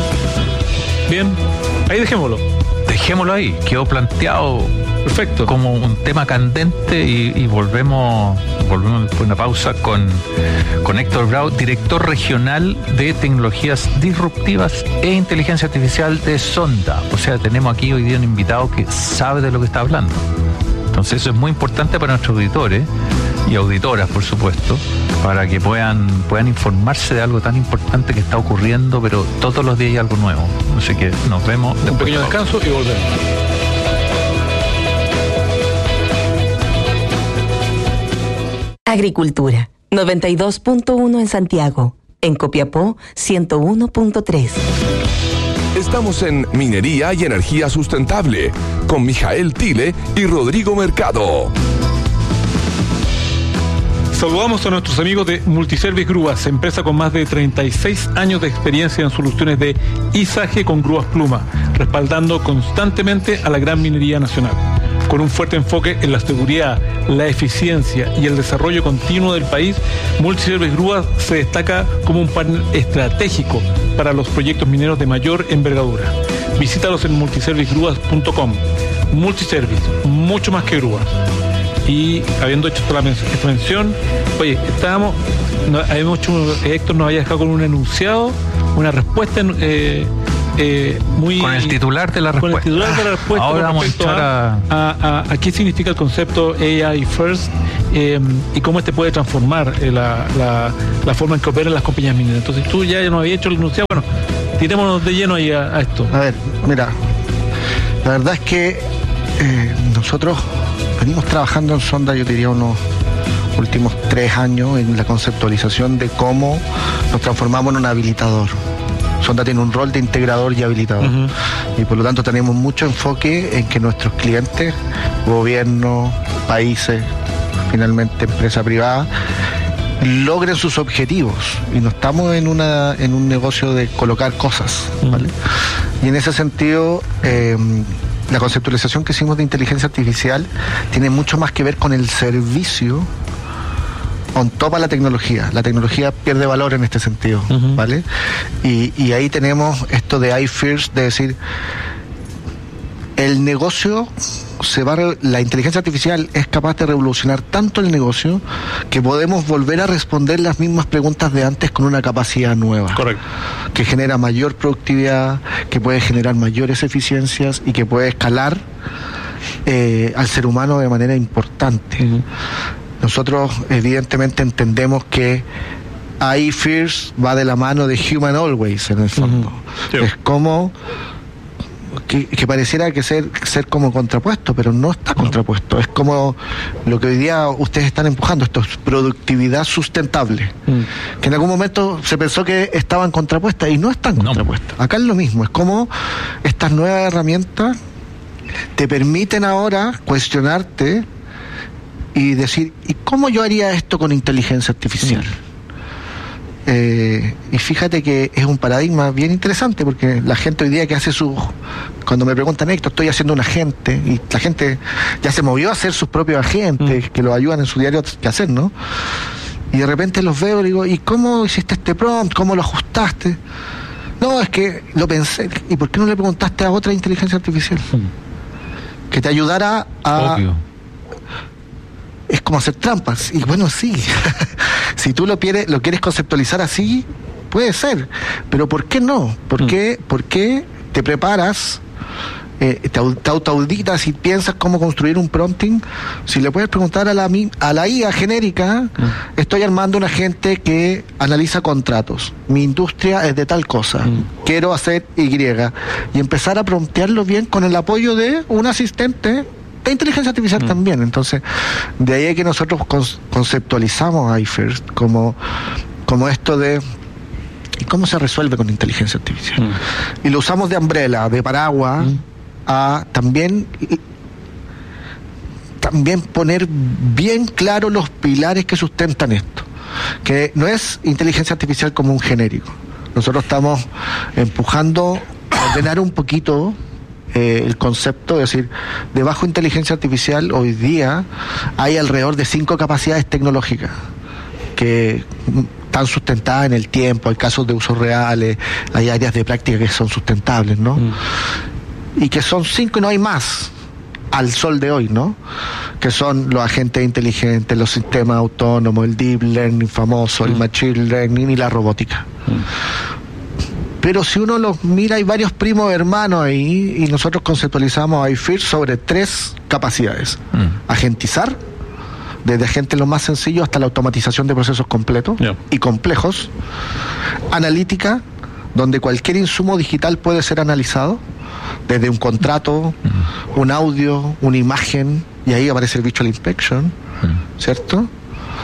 Speaker 12: Bien, ahí dejémoslo.
Speaker 11: Dejémoslo ahí, quedó planteado
Speaker 12: perfecto
Speaker 11: como un tema candente y, y volvemos volvemos después de una pausa con, con Héctor Grau, director regional de tecnologías disruptivas e inteligencia artificial de Sonda. O sea, tenemos aquí hoy día un invitado que sabe de lo que está hablando. Entonces eso es muy importante para nuestros auditores y auditoras, por supuesto, para que puedan puedan informarse de algo tan importante que está ocurriendo, pero todos los días hay algo nuevo. Así que nos vemos después.
Speaker 12: Un pequeño descanso y volvemos.
Speaker 5: Agricultura, noventa y dos punto uno en Santiago. En Copiapó, ciento uno punto tres.
Speaker 4: Estamos en Minería y Energía Sustentable con Mijael Tile y Rodrigo Mercado.
Speaker 12: Saludamos a nuestros amigos de Multiservice Grúas, empresa con más de treinta y seis años de experiencia en soluciones de izaje con grúas pluma, respaldando constantemente a la gran minería nacional. Con un fuerte enfoque en la seguridad, la eficiencia y el desarrollo continuo del país, Multiservice Grúas se destaca como un partner estratégico para los proyectos mineros de mayor envergadura. Visítalos en multiservice grúas punto com. Multiservice, mucho más que grúas. Y habiendo hecho esta mención, oye, estábamos, no, habíamos hecho, Héctor nos había dejado con un enunciado, una respuesta eh, eh, muy...
Speaker 11: Con el titular de la respuesta.
Speaker 12: Con el titular de la respuesta.
Speaker 11: Ahora vamos a entrar a...
Speaker 12: A, a, a qué significa el concepto A I First eh, y cómo este puede transformar eh, la, la, la forma en que operan las compañías mineras. Entonces tú ya nos habías hecho el enunciado, bueno, tirémonos de lleno ahí a, a esto.
Speaker 13: A ver, mira, la verdad es que eh, nosotros venimos trabajando en Sonda, yo diría unos últimos tres años, en la conceptualización de cómo nos transformamos en un habilitador. Sonda tiene un rol de integrador y habilitador. Uh-huh. Y por lo tanto tenemos mucho enfoque en que nuestros clientes, gobiernos, países, finalmente empresa privada, logren sus objetivos. Y no estamos en una en un negocio de colocar cosas, ¿vale? Uh-huh. Y en ese sentido... Eh, la conceptualización que hicimos de inteligencia artificial tiene mucho más que ver con el servicio on top a la tecnología. La tecnología pierde valor en este sentido, uh-huh. ¿vale? Y, y ahí tenemos esto de I First, de decir, el negocio se va a, la inteligencia artificial es capaz de revolucionar tanto el negocio que podemos volver a responder las mismas preguntas de antes con una capacidad nueva.
Speaker 12: Correcto.
Speaker 13: Que genera mayor productividad, que puede generar mayores eficiencias y que puede escalar eh, al ser humano de manera importante. Uh-huh. Nosotros evidentemente entendemos que I First va de la mano de Human Always, en el fondo. Uh-huh. Sí. Es como Que, que pareciera que ser, ser como contrapuesto, pero no está contrapuesto. Es como lo que hoy día ustedes están empujando, esto es productividad sustentable, mm. que en algún momento se pensó que estaban contrapuestas y no están contrapuestas. No. Acá es lo mismo, es como estas nuevas herramientas te permiten ahora cuestionarte y decir, ¿y cómo yo haría esto con inteligencia artificial? Mm. Eh, y fíjate que es un paradigma bien interesante, porque la gente hoy día que hace sus... Cuando me preguntan, Héctor, estoy haciendo un agente, y la gente ya se movió a hacer sus propios agentes, mm. que lo ayudan en su diario que hacer, ¿no? Y de repente los veo y digo, ¿y cómo hiciste este prompt? ¿Cómo lo ajustaste? No, es que lo pensé. ¿Y por qué no le preguntaste a otra inteligencia artificial? Mm. Que te ayudara a... Obvio. Es como hacer trampas. Y bueno, sí. Si tú lo quieres, lo quieres conceptualizar así, puede ser. Pero ¿por qué no? ¿Por mm. qué, por qué te preparas, eh, te, te autoauditas y piensas cómo construir un prompting? Si le puedes preguntar a la, a la I A genérica, mm. estoy armando un agente que analiza contratos. Mi industria es de tal cosa. Mm. Quiero hacer Y. Y empezar a promptearlo bien con el apoyo de un asistente de inteligencia artificial mm. también. Entonces, de ahí es que nosotros conceptualizamos I First como, como esto de ¿y cómo se resuelve con inteligencia artificial? Mm. Y lo usamos de umbrella, de paraguas, mm. a también también poner bien claro los pilares que sustentan esto, que no es inteligencia artificial como un genérico. Nosotros estamos empujando a ordenar un poquito Eh, el concepto, es decir, debajo de inteligencia artificial hoy día hay alrededor de cinco capacidades tecnológicas que están sustentadas en el tiempo, hay casos de usos reales, hay áreas de práctica que son sustentables, ¿no? Mm. Y que son cinco y no hay más al sol de hoy, ¿no? Que son los agentes inteligentes, los sistemas autónomos, el deep learning famoso, mm. el machine learning y la robótica. Mm. Pero si uno los mira, hay varios primos hermanos ahí, y nosotros conceptualizamos I First sobre tres capacidades. Mm. Agentizar, desde agentes lo más sencillo hasta la automatización de procesos completos yeah. y complejos. Analítica, donde cualquier insumo digital puede ser analizado, desde un contrato, mm. un audio, una imagen, y ahí aparece el visual inspection, mm. ¿cierto?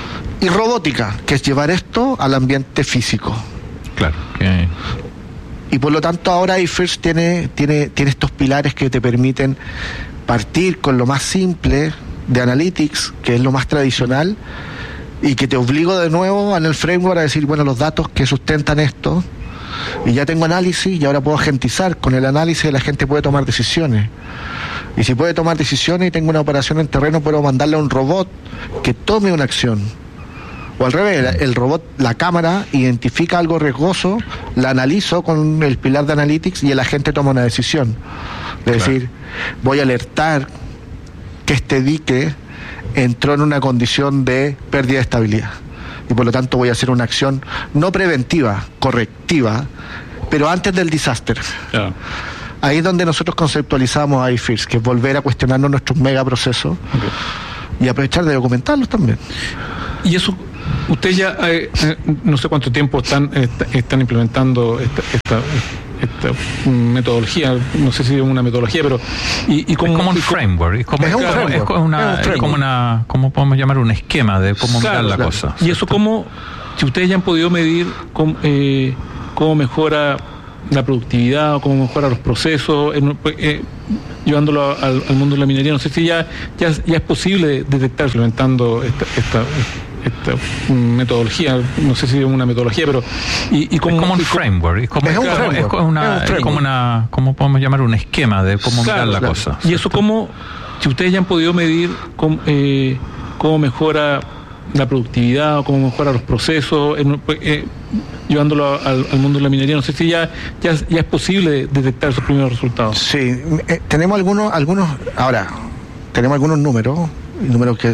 Speaker 13: y robótica, que es llevar esto al ambiente físico.
Speaker 11: Claro. Okay.
Speaker 13: Y por lo tanto ahora iFirst tiene, tiene, tiene estos pilares que te permiten partir con lo más simple de Analytics, que es lo más tradicional, y que te obligo de nuevo en el framework a decir, bueno, los datos que sustentan esto, y ya tengo análisis y ahora puedo agentizar. Con el análisis la gente puede tomar decisiones. Y si puede tomar decisiones y tengo una operación en terreno, puedo mandarle a un robot que tome una acción. O al revés, el robot, la cámara, identifica algo riesgoso, la analizo con el pilar de Analytics y el agente toma una decisión. Es claro. decir, voy a alertar que este dique entró en una condición de pérdida de estabilidad. Y por lo tanto voy a hacer una acción no preventiva, correctiva, pero antes del desastre. Claro. Ahí es donde nosotros conceptualizamos a iFirst, que es volver a cuestionarnos nuestros megaprocesos okay. y aprovechar de documentarlos también.
Speaker 12: Y eso, ustedes ya, eh, eh, no sé cuánto tiempo están, eh, están implementando esta, esta, esta metodología, no sé si es una metodología, pero... Y, y como,
Speaker 11: es como un
Speaker 12: y como,
Speaker 11: framework, es como,
Speaker 12: es
Speaker 11: claro,
Speaker 12: framework.
Speaker 11: Es como una, es como una, ¿cómo podemos llamar? Un esquema de cómo
Speaker 12: claro,
Speaker 11: mirar la
Speaker 12: claro.
Speaker 11: cosa.
Speaker 12: Y eso cómo, si ustedes ya han podido medir cómo, eh, cómo mejora la productividad o cómo mejora los procesos, eh, eh, llevándolo al, al mundo de la minería, no sé si ya, ya, ya es posible detectar implementando esta, esta, esta metodología, no sé si es una metodología, pero y, y como,
Speaker 11: es como un
Speaker 12: y
Speaker 11: framework, es como,
Speaker 12: es un
Speaker 11: claro,
Speaker 12: framework.
Speaker 11: Es como una,
Speaker 12: Es un
Speaker 11: es como una, ¿cómo podemos llamar? Un esquema de cómo
Speaker 12: claro,
Speaker 11: mirar la
Speaker 12: claro.
Speaker 11: cosa.
Speaker 12: Y
Speaker 11: ¿cierto?
Speaker 12: eso cómo, si ustedes ya han podido medir cómo, eh, cómo mejora la productividad o cómo mejora los procesos, eh, eh, llevándolo al, al mundo de la minería, no sé si ya, ya, ya es posible detectar esos primeros resultados.
Speaker 13: Sí, eh, tenemos algunos, algunos, ahora, tenemos algunos números, números que